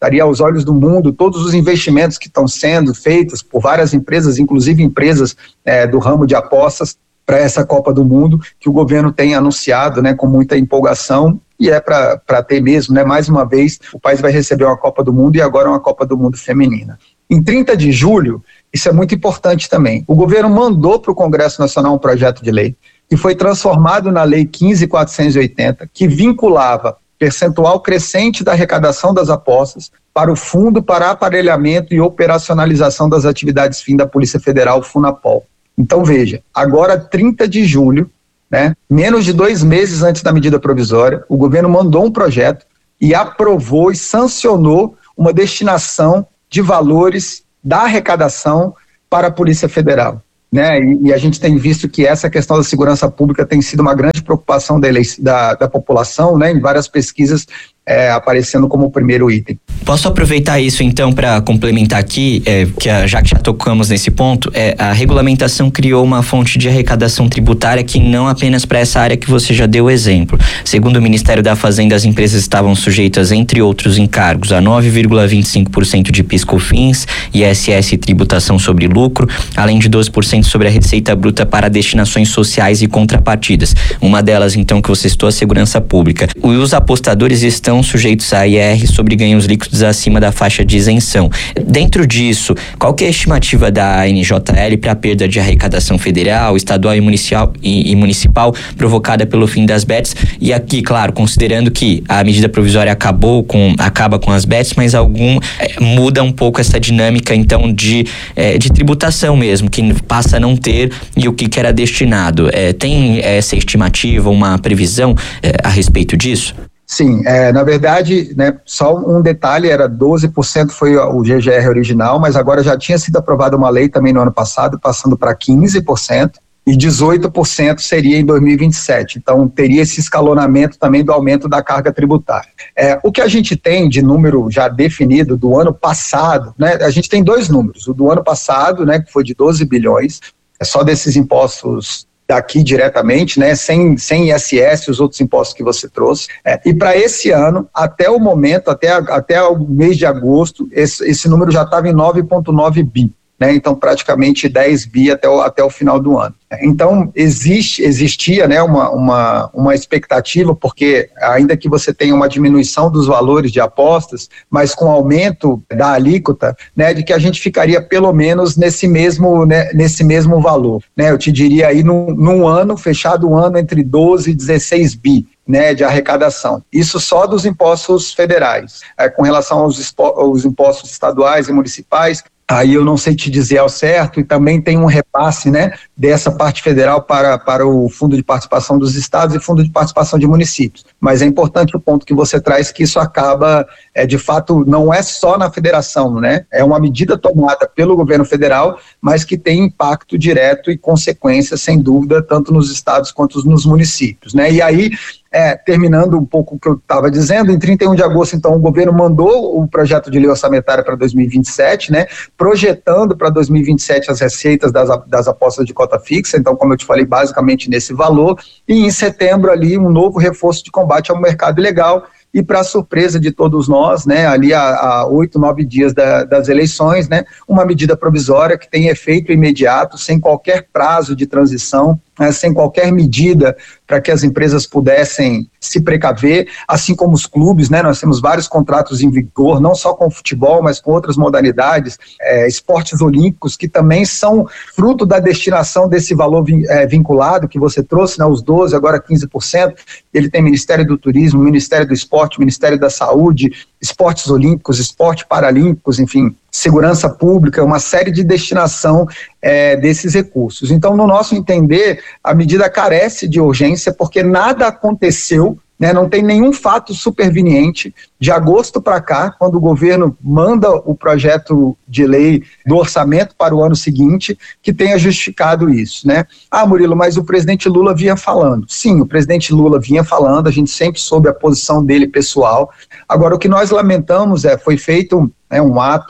estaria aos olhos do mundo todos os investimentos que estão sendo feitos por várias empresas, inclusive empresas é, do ramo de apostas, para essa Copa do Mundo, que o governo tem anunciado, né, com muita empolgação, e é para ter mesmo, né, mais uma vez, o país vai receber uma Copa do Mundo e agora uma Copa do Mundo feminina. Em trinta de julho, isso é muito importante também, o governo mandou para o Congresso Nacional um projeto de lei, que foi transformado na Lei quinze mil quatrocentos e oitenta, que vinculava percentual crescente da arrecadação das apostas para o Fundo para Aparelhamento e Operacionalização das Atividades Fim da Polícia Federal, FUNAPOL. Então veja, agora trinta de julho, né, menos de dois meses antes da medida provisória, o governo mandou um projeto e aprovou e sancionou uma destinação de valores da arrecadação para a Polícia Federal. Né, e, e a gente tem visto que essa questão da segurança pública tem sido uma grande preocupação da, da, da população, né, em várias pesquisas é, aparecendo como o primeiro item. Posso aproveitar isso então para complementar aqui, é, que a, já que já tocamos nesse ponto, é, a regulamentação criou uma fonte de arrecadação tributária que não apenas para essa área que você já deu exemplo. Segundo o Ministério da Fazenda, as empresas estavam sujeitas, entre outros encargos, a nove vírgula vinte e cinco por cento de PIS/COFINS, I S S e tributação sobre lucro, além de doze por cento sobre a receita bruta para destinações sociais e contrapartidas. Uma delas, então, que você citou, a segurança pública. Os apostadores estão sujeitos a I R sobre ganhos líquidos acima da faixa de isenção. Dentro disso, qual que é a estimativa da N J L para a perda de arrecadação federal, estadual e municipal, e, e municipal provocada pelo fim das bets? E aqui, claro, considerando que a medida provisória acabou com, acaba com as bets, mas algum é, muda um pouco essa dinâmica, então, de, é, de tributação mesmo, que passa a não ter e o que, que era destinado. É, tem essa estimativa, uma previsão é, a respeito disso? Sim, é, na verdade, né, só um detalhe, era doze por cento foi o G G R original, mas agora já tinha sido aprovada uma lei também no ano passado, passando para quinze por cento, e dezoito por cento seria em dois mil e vinte e sete. Então, teria esse escalonamento também do aumento da carga tributária. É, o que a gente tem de número já definido do ano passado, né, a gente tem dois números. O do ano passado, né, que foi de doze bilhões, é só desses impostos daqui diretamente, né, sem, sem I S S, os outros impostos que você trouxe. É, e para esse ano, até o momento, até, a, até o mês de agosto, esse, esse número já estava em nove vírgula nove bi. Né, então praticamente dez bi até o, até o final do ano. Então existe, existia, né, uma, uma, uma expectativa, porque ainda que você tenha uma diminuição dos valores de apostas, mas com aumento da alíquota, né, de que a gente ficaria pelo menos nesse mesmo, né, nesse mesmo valor. Né, eu te diria aí num, num ano, fechado o ano, entre doze e dezesseis bi. Né, de arrecadação. Isso só dos impostos federais. É, com relação aos, expo- aos impostos estaduais e municipais, aí eu não sei te dizer ao certo, e também tem um repasse, né, dessa parte federal para, para o Fundo de Participação dos Estados e Fundo de Participação de Municípios. Mas é importante o ponto que você traz, que isso acaba, é, de fato, não é só na federação, né? É uma medida tomada pelo governo federal, mas que tem impacto direto e consequências, sem dúvida, tanto nos estados quanto nos municípios, né? E aí, É, terminando um pouco o que eu estava dizendo, em trinta e um de agosto, então, o governo mandou o projeto de lei orçamentária para dois mil e vinte e sete, né, projetando para dois mil e vinte e sete as receitas das, das apostas de cota fixa, então, como eu te falei, basicamente nesse valor, e em setembro ali um novo reforço de combate ao mercado ilegal, e para surpresa de todos nós, né, ali há oito, nove dias da, das eleições, né, uma medida provisória que tem efeito imediato, sem qualquer prazo de transição, né, sem qualquer medida para que as empresas pudessem se precaver, assim como os clubes, né, nós temos vários contratos em vigor, não só com o futebol, mas com outras modalidades, é, esportes olímpicos, que também são fruto da destinação desse valor vin, é, vinculado que você trouxe, né, os doze, agora quinze por cento, ele tem Ministério do Turismo, Ministério do Esporte, Ministério da Saúde, esportes olímpicos, esportes paralímpicos, enfim, segurança pública, uma série de destinação é, desses recursos. Então, no nosso entender, a medida carece de urgência porque nada aconteceu, né, não tem nenhum fato superveniente de agosto para cá, quando o governo manda o projeto de lei do orçamento para o ano seguinte, que tenha justificado isso, né? Ah, Murilo, mas o presidente Lula vinha falando. Sim, o presidente Lula vinha falando, a gente sempre soube a posição dele pessoal. Agora, o que nós lamentamos é, foi feito, né, um ato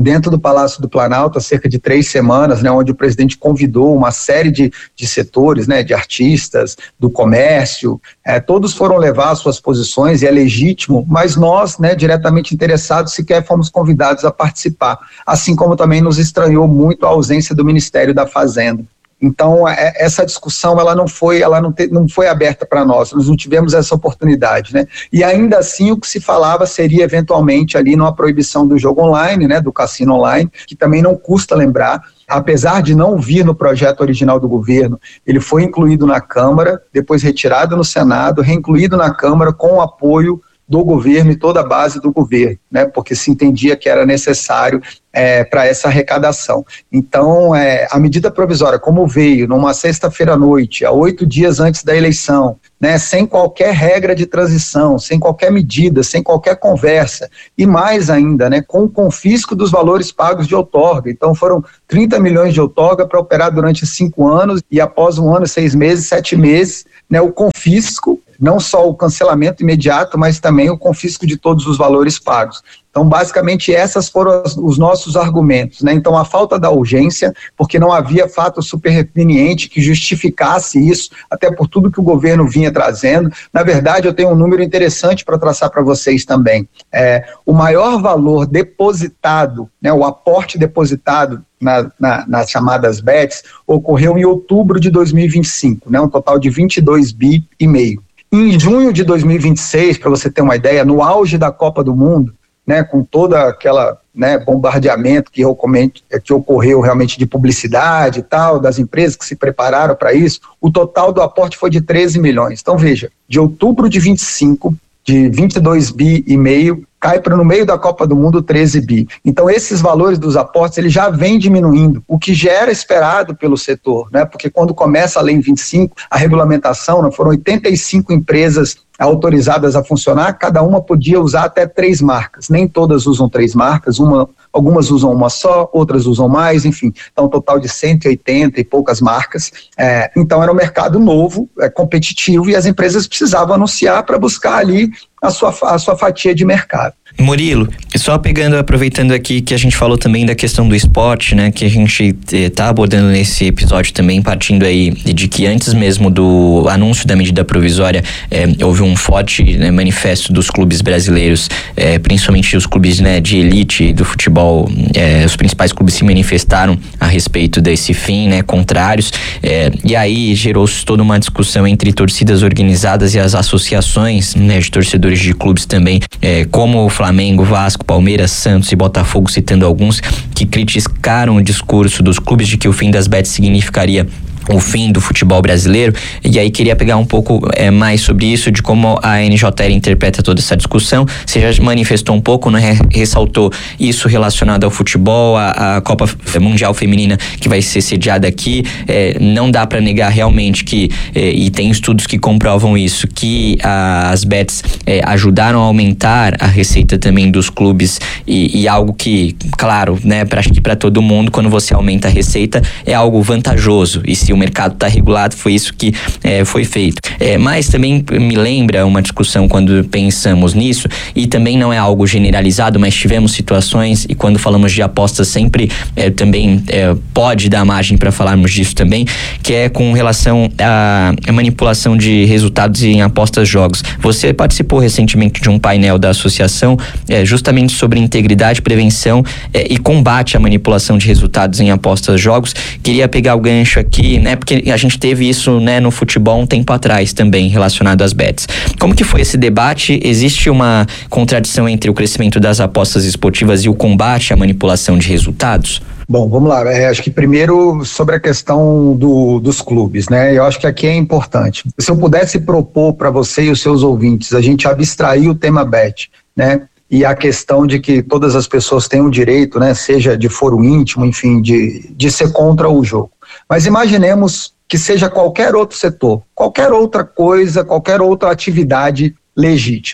dentro do Palácio do Planalto há cerca de três semanas, né, onde o presidente convidou uma série de, de setores, né, de artistas, do comércio, é, todos foram levar suas posições e é legítimo, mas nós, né, diretamente interessados, sequer fomos convidados a participar, assim como também nos estranhou muito a ausência do Ministério da Fazenda. Então, é, essa discussão ela não foi, ela não, te, não foi aberta para nós, nós não tivemos essa oportunidade, né? E ainda assim o que se falava seria eventualmente ali numa proibição do jogo online, né, do cassino online, que também não custa lembrar, apesar de não vir no projeto original do governo, ele foi incluído na Câmara, depois retirado no Senado, reincluído na Câmara com o apoio do governo e toda a base do governo, né, porque se entendia que era necessário é, para essa arrecadação. Então, é, a medida provisória, como veio numa sexta-feira à noite, a oito dias antes da eleição, né, sem qualquer regra de transição, sem qualquer medida, sem qualquer conversa, e mais ainda, né, com o confisco dos valores pagos de outorga. Então, foram trinta milhões de outorga para operar durante cinco anos, e após um ano, seis meses, sete meses, né, o confisco, não só o cancelamento imediato, mas também o confisco de todos os valores pagos. Então, basicamente, essas foram os nossos argumentos, né? Então, a falta da urgência, porque não havia fato superveniente que justificasse isso, até por tudo que o governo vinha trazendo. Na verdade, eu tenho um número interessante para traçar para vocês também. É, o maior valor depositado, né, o aporte depositado na, na, nas chamadas bets, ocorreu em outubro de dois mil e vinte e cinco, né, um total de vinte e dois bi e meio. Em junho de dois mil e vinte e seis, para você ter uma ideia, no auge da Copa do Mundo, né, com toda aquela, né, bombardeamento que, que ocorreu realmente de publicidade e tal, das empresas que se prepararam para isso, o total do aporte foi de treze milhões. Então veja, de outubro de vinte e cinco, de vinte e dois bi e meio, cai para no meio da Copa do Mundo treze bi. Então esses valores dos aportes eles já vêm diminuindo, o que já era esperado pelo setor, né? Porque quando começa a Lei vinte e cinco, a regulamentação, né, foram oitenta e cinco empresas autorizadas a funcionar, cada uma podia usar até três marcas, nem todas usam três marcas, uma, algumas usam uma só, outras usam mais, enfim, então um total de cento e oitenta e poucas marcas. É, então era um mercado novo, é, competitivo, e as empresas precisavam anunciar para buscar ali a sua, a sua fatia de mercado. Murilo, só pegando, aproveitando aqui que a gente falou também da questão do esporte, né, que a gente está abordando nesse episódio também, partindo aí de que antes mesmo do anúncio da medida provisória, é, houve um forte, né, manifesto dos clubes brasileiros, é, principalmente os clubes, né, de elite do futebol, é, os principais clubes se manifestaram a respeito desse fim, né, contrários, é, e aí gerou-se toda uma discussão entre torcidas organizadas e as associações, né, de torcedores de clubes também, é, como o Flamengo, Vasco, Palmeiras, Santos e Botafogo, citando alguns, que criticaram o discurso dos clubes de que o fim das bets significaria o fim do futebol brasileiro, e aí queria pegar um pouco é, mais sobre isso, de como a N J L interpreta toda essa discussão. Você já manifestou um pouco, né, ressaltou isso relacionado ao futebol, a, a Copa Mundial Feminina que vai ser sediada aqui, é, não dá para negar realmente que, é, e tem estudos que comprovam isso, que a, as bets é, ajudaram a aumentar a receita também dos clubes, e, e algo que, claro, né, pra, acho que para todo mundo, quando você aumenta a receita, é algo vantajoso, e se o mercado está regulado, foi isso que é, foi feito. É, mas também me lembra uma discussão quando pensamos nisso, e também não é algo generalizado, mas tivemos situações, e quando falamos de apostas sempre é, também é, pode dar margem para falarmos disso também, que é com relação à manipulação de resultados em apostas jogos. Você participou recentemente de um painel da associação é, justamente sobre integridade, prevenção é, e combate à manipulação de resultados em apostas jogos. Queria pegar o gancho aqui, né, porque a gente teve isso, né, no futebol um tempo atrás também, relacionado às bets. Como que foi esse debate? Existe uma contradição entre o crescimento das apostas esportivas e o combate à manipulação de resultados? Bom, vamos lá. É, acho que primeiro sobre a questão do, dos clubes, né? Eu acho que aqui é importante. Se eu pudesse propor para você e os seus ouvintes, a gente abstrair o tema bet, né? E a questão de que todas as pessoas têm o direito, né? Seja de foro íntimo, enfim, de, de ser contra o jogo. Mas imaginemos que seja qualquer outro setor, qualquer outra coisa, qualquer outra atividade legítima.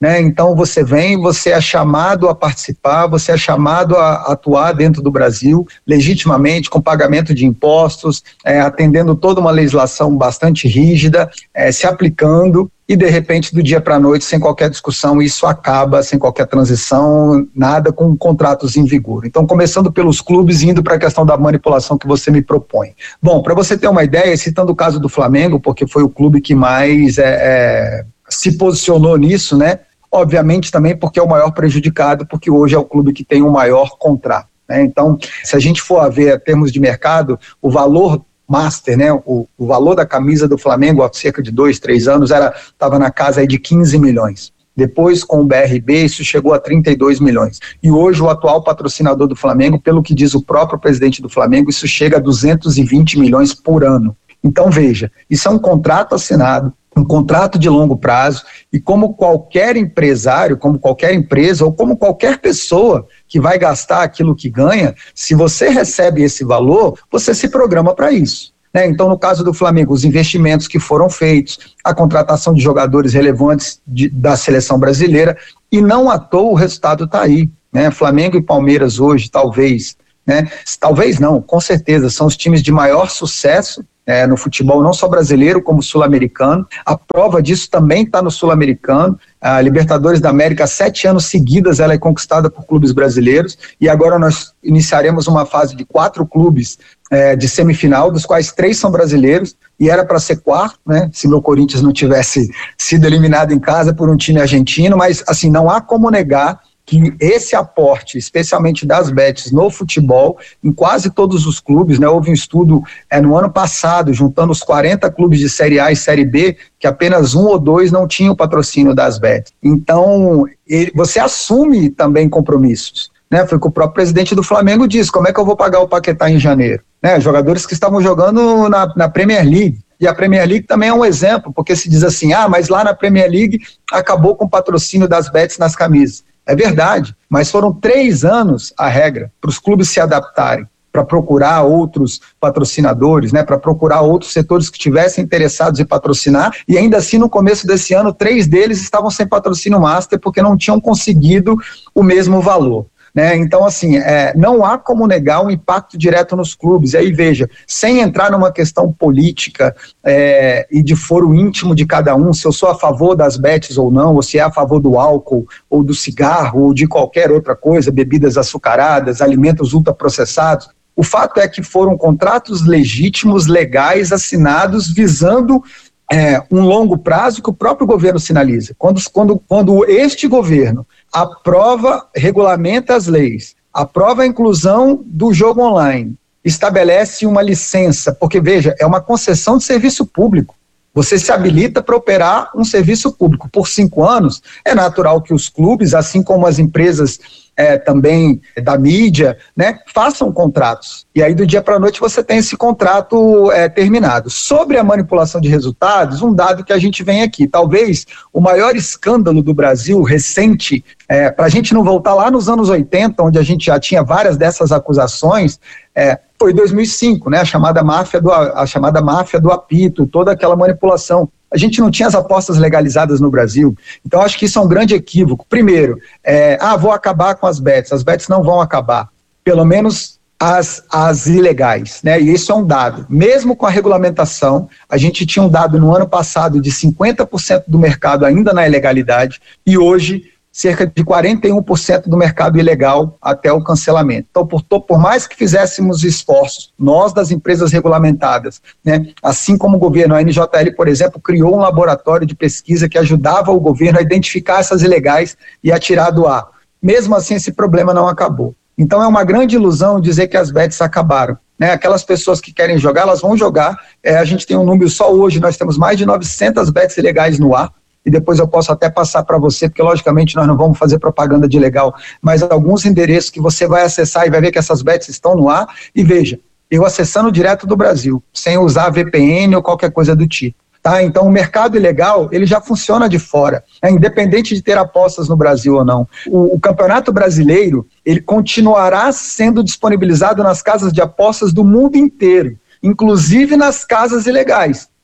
né? Então você vem, você é chamado a participar, você é chamado a atuar dentro do Brasil, legitimamente, com pagamento de impostos, é, atendendo toda uma legislação bastante rígida, é, se aplicando, e de repente do dia para a noite, sem qualquer discussão, isso acaba, sem qualquer transição, nada, com contratos em vigor. Então, começando pelos clubes e indo para a questão da manipulação que você me propõe. Bom, para você ter uma ideia, citando o caso do Flamengo, porque foi o clube que mais é, é, se posicionou nisso, né? Obviamente também porque é o maior prejudicado, porque hoje é o clube que tem o maior contrato, né? Então, se a gente for a ver a termos de mercado, o valor master, né, o, o valor da camisa do Flamengo há cerca de dois, três anos era estava na casa aí de quinze milhões. Depois, com o B R B, isso chegou a trinta e dois milhões. E hoje o atual patrocinador do Flamengo, pelo que diz o próprio presidente do Flamengo, isso chega a duzentos e vinte milhões por ano. Então veja, isso é um contrato assinado, um contrato de longo prazo, e como qualquer empresário, como qualquer empresa ou como qualquer pessoa que vai gastar aquilo que ganha, se você recebe esse valor, você se programa para isso, né? Então, no caso do Flamengo, os investimentos que foram feitos, a contratação de jogadores relevantes de, da seleção brasileira, e não à toa o resultado está aí, né? Flamengo e Palmeiras hoje, talvez, né? Talvez não, com certeza, são os times de maior sucesso É, no futebol, não só brasileiro, como sul-americano. A prova disso também está no sul-americano. A Libertadores da América, sete anos seguidas, ela é conquistada por clubes brasileiros, e agora nós iniciaremos uma fase de quatro clubes é, de semifinal, dos quais três são brasileiros, e era para ser quarto, né, se meu Corinthians não tivesse sido eliminado em casa por um time argentino, mas assim, não há como negar que esse aporte, especialmente das bets no futebol, em quase todos os clubes, né, houve um estudo é, no ano passado, juntando os quarenta clubes de Série A e Série B, que apenas um ou dois não tinham patrocínio das bets. Então, ele, você assume também compromissos, né? Foi o que o próprio presidente do Flamengo disse: como é que eu vou pagar o Paquetá em janeiro? Né, jogadores que estavam jogando na, na Premier League. E a Premier League também é um exemplo, porque se diz assim, ah, mas lá na Premier League acabou com o patrocínio das bets nas camisas. É verdade, mas foram três anos a regra para os clubes se adaptarem, para procurar outros patrocinadores, né, para procurar outros setores que estivessem interessados em patrocinar, e ainda assim no começo desse ano, três deles estavam sem patrocínio master porque não tinham conseguido o mesmo valor. Né? Então, assim, é, não há como negar o impacto direto nos clubes. E aí, veja, sem entrar numa questão política é, e de foro íntimo de cada um, se eu sou a favor das bets ou não, ou se é a favor do álcool, ou do cigarro, ou de qualquer outra coisa, bebidas açucaradas, alimentos ultraprocessados, o fato é que foram contratos legítimos, legais, assinados, visando É, um longo prazo que o próprio governo sinaliza. Quando, quando, quando este governo aprova, regulamenta as leis, aprova a inclusão do jogo online, estabelece uma licença, porque veja, é uma concessão de serviço público. Você se habilita para operar um serviço público por cinco anos, é natural que os clubes, assim como as empresas é, também da mídia, né, façam contratos. E aí do dia para a noite você tem esse contrato é, terminado. Sobre a manipulação de resultados, um dado que a gente vem aqui, talvez o maior escândalo do Brasil recente, é, para a gente não voltar lá nos anos oitenta, onde a gente já tinha várias dessas acusações, é, foi dois mil e cinco, né, a chamada máfia do, a chamada máfia do apito, toda aquela manipulação. A gente não tinha as apostas legalizadas no Brasil, então acho que isso é um grande equívoco. Primeiro, é, ah, vou acabar com as bets, as bets não vão acabar, pelo menos as, as ilegais, né, e isso é um dado. Mesmo com a regulamentação, a gente tinha um dado no ano passado de cinquenta por cento do mercado ainda na ilegalidade, e hoje cerca de quarenta e um por cento do mercado ilegal até o cancelamento. Então, por, por mais que fizéssemos esforços, nós das empresas regulamentadas, né, assim como o governo, a N J L, por exemplo, criou um laboratório de pesquisa que ajudava o governo a identificar essas ilegais e a tirar do ar. Mesmo assim, esse problema não acabou. Então, é uma grande ilusão dizer que as bets acabaram. Né, aquelas pessoas que querem jogar, elas vão jogar. É, a gente tem um número, só hoje nós temos mais de novecentas bets ilegais no ar, e depois eu posso até passar para você, porque logicamente nós não vamos fazer propaganda de legal, mas alguns endereços que você vai acessar e vai ver que essas bets estão no ar, e veja, eu acessando direto do Brasil, sem usar V P N ou qualquer coisa do tipo. Tá? Então o mercado ilegal, ele já funciona de fora, né? Independente de ter apostas no Brasil ou não. O, o Campeonato Brasileiro, ele continuará sendo disponibilizado nas casas de apostas do mundo inteiro, inclusive nas casas ilegais.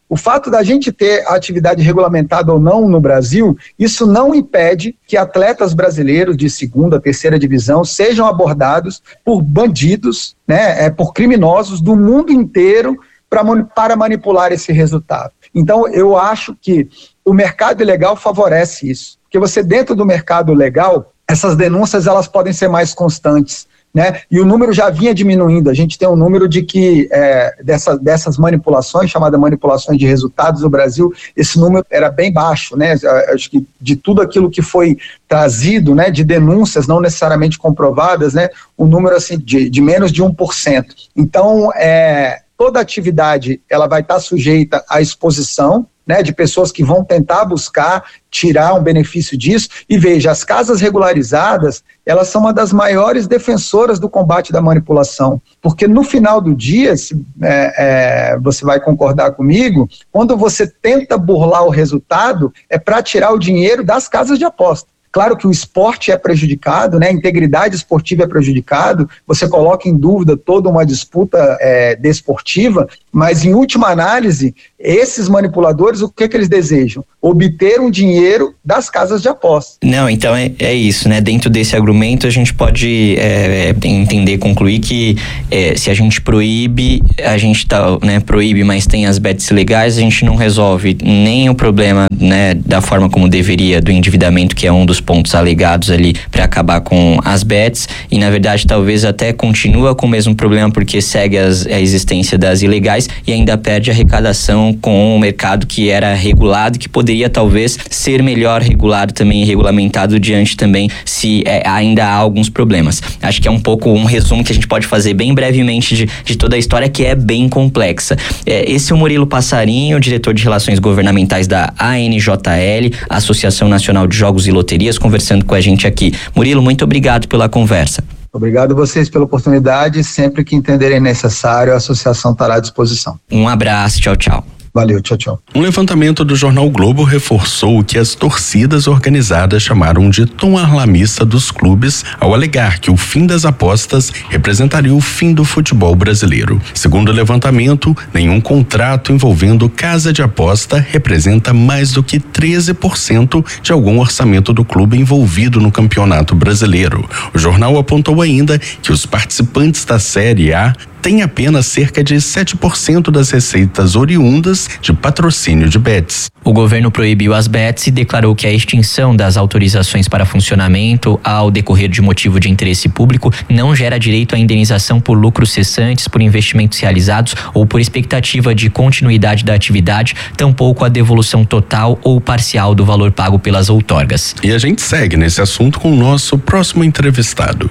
O fato da gente ter a atividade regulamentada ou não no Brasil, isso não impede que atletas brasileiros de segunda, terceira divisão sejam abordados por bandidos, né, é, por criminosos do mundo inteiro pra, para manipular esse resultado. Então, eu acho que o mercado ilegal favorece isso, porque você dentro do mercado legal, essas denúncias elas podem ser mais constantes, né? E o número já vinha diminuindo. A gente tem um número de que é, dessa, dessas manipulações, chamadas manipulações de resultados no Brasil, esse número era bem baixo, né? Acho que de tudo aquilo que foi trazido, né, de denúncias não necessariamente comprovadas, né, um número assim de, de menos de um por cento. Então, é, toda atividade ela vai estar sujeita à exposição, né, de pessoas que vão tentar buscar tirar um benefício disso. E veja, as casas regularizadas, elas são uma das maiores defensoras do combate da manipulação, porque no final do dia, se, é, é, você vai concordar comigo, quando você tenta burlar o resultado, é para tirar o dinheiro das casas de aposta. Claro que o esporte é prejudicado, né? A integridade esportiva é prejudicado, você coloca em dúvida toda uma disputa é, desportiva, mas em última análise, esses manipuladores, o que, que eles desejam? Obter um dinheiro das casas de aposta. Não, então é, é isso, né? Dentro desse argumento a gente pode é, entender, concluir que é, se a gente proíbe, a gente tá, né, proíbe, mas tem as bets legais, a gente não resolve nem o problema, né, da forma como deveria, do endividamento, que é um dos pontos alegados ali para acabar com as bets, e na verdade talvez até continua com o mesmo problema porque segue as, a existência das ilegais e ainda perde arrecadação com o mercado que era regulado, que poderia talvez ser melhor regulado também e regulamentado diante também se é, ainda há alguns problemas. Acho que é um pouco um resumo que a gente pode fazer bem brevemente de, de toda a história, que é bem complexa. É, esse é o Murilo Passarinho, diretor de Relações Governamentais da A N J L, Associação Nacional de Jogos e Loterias, conversando com a gente aqui. Murilo, muito obrigado pela conversa. Obrigado a vocês pela oportunidade. Sempre que entenderem necessário, a associação estará à disposição. Um abraço, tchau, tchau. Valeu, tchau, tchau. Um levantamento do jornal Globo reforçou o que as torcidas organizadas chamaram de tom alarmista dos clubes ao alegar que o fim das apostas representaria o fim do futebol brasileiro. Segundo o levantamento, nenhum contrato envolvendo casa de aposta representa mais do que treze por cento de algum orçamento do clube envolvido no Campeonato Brasileiro. O jornal apontou ainda que os participantes da Série A tem apenas cerca de sete por cento das receitas oriundas de patrocínio de bets. O governo proibiu as bets e declarou que a extinção das autorizações para funcionamento ao decorrer de motivo de interesse público não gera direito à indenização por lucros cessantes, por investimentos realizados ou por expectativa de continuidade da atividade, tampouco a devolução total ou parcial do valor pago pelas outorgas. E a gente segue nesse assunto com o nosso próximo entrevistado.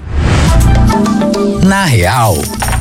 Na Real.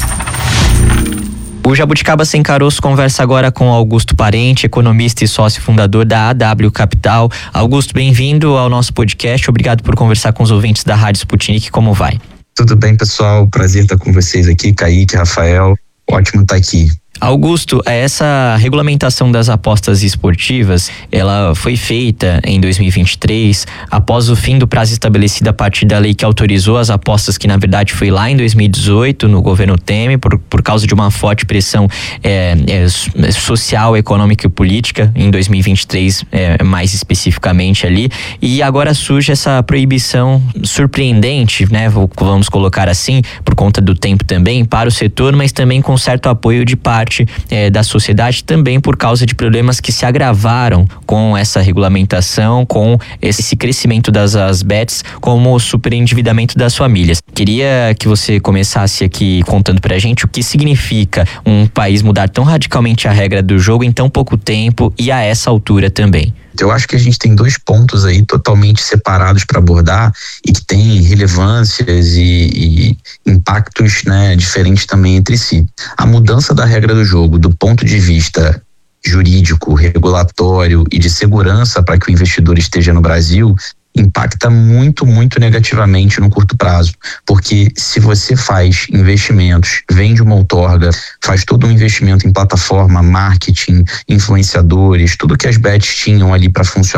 O Jabuticaba Sem Caroço conversa agora com Augusto Parente, economista e sócio fundador da A W Capital. Augusto, bem-vindo ao nosso podcast. Obrigado por conversar com os ouvintes da Rádio Sputnik. Como vai? Tudo bem, pessoal? Prazer estar com vocês aqui, Kaique, Rafael. Ótimo estar aqui. Augusto, essa regulamentação das apostas esportivas, ela foi feita em dois mil e vinte e três, após o fim do prazo estabelecido a partir da lei que autorizou as apostas, que na verdade foi lá em dois mil e dezoito, no governo Temer, por, por causa de uma forte pressão é, é, social, econômica e política, em dois mil e vinte e três, é, mais especificamente ali, e agora surge essa proibição surpreendente, né, vamos colocar assim, por conta do tempo também, para o setor, mas também com certo apoio de parte É, da sociedade, também por causa de problemas que se agravaram com essa regulamentação, com esse crescimento das as bets, como o superendividamento das famílias. Queria que você começasse aqui contando pra gente o que significa um país mudar tão radicalmente a regra do jogo em tão pouco tempo e a essa altura também. Eu acho que a gente tem dois pontos aí totalmente separados para abordar e que têm relevâncias e, e impactos, né, diferentes também entre si. A mudança da regra do jogo do ponto de vista jurídico, regulatório e de segurança para que o investidor esteja no Brasil impacta muito, muito negativamente no curto prazo, porque se você faz investimentos, vende uma outorga, faz todo um investimento em plataforma, marketing, influenciadores, tudo que as bets tinham ali para funcionar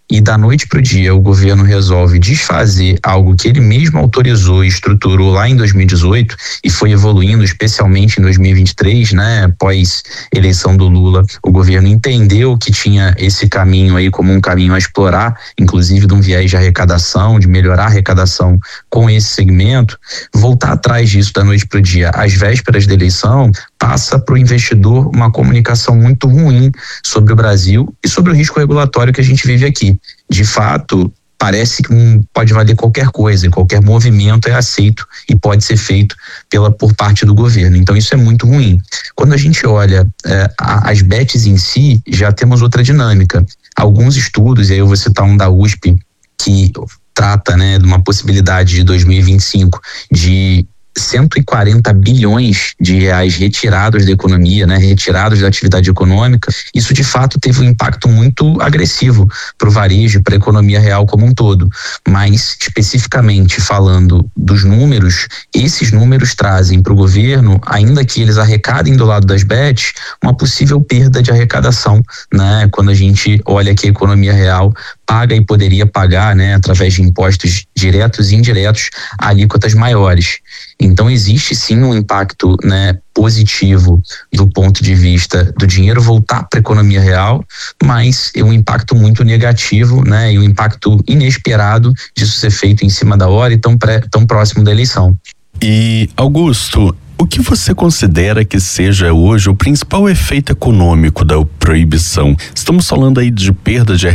e da noite para o dia o governo resolve desfazer algo que ele mesmo autorizou e estruturou lá em dois mil e dezoito e foi evoluindo, especialmente em dois mil e vinte e três, né, após eleição do Lula, o governo entendeu que tinha esse caminho aí como um caminho a explorar, inclusive de um viés de arrecadação, de melhorar a arrecadação com esse segmento. Voltar atrás disso da noite para o dia, às vésperas da eleição, passa para o investidor uma comunicação muito ruim sobre o Brasil e sobre o risco regulatório que a gente vive aqui. De fato, parece que pode valer qualquer coisa, qualquer movimento é aceito e pode ser feito pela, por parte do governo. Então isso é muito ruim. Quando a gente olha é, as bets em si, já temos outra dinâmica. Alguns estudos, e aí eu vou citar um da U S P, que trata, né, de uma possibilidade de dois mil e vinte e cinco de cento e quarenta bilhões de reais retirados da economia, né, retirados da atividade econômica. Isso de fato teve um impacto muito agressivo para o varejo, para a economia real como um todo. Mas especificamente falando dos números, esses números trazem para o governo, ainda que eles arrecadem do lado das bets, uma possível perda de arrecadação, né? Quando a gente olha que a economia real paga e poderia pagar, né, através de impostos diretos e indiretos, alíquotas maiores. Então existe sim um impacto, né, positivo do ponto de vista do dinheiro voltar para a economia real, mas é um impacto muito negativo, né, e um impacto inesperado disso ser feito em cima da hora e tão, pré, tão próximo da eleição. E Augusto, o que você considera que seja hoje o principal efeito econômico da proibição? Estamos falando aí de perda de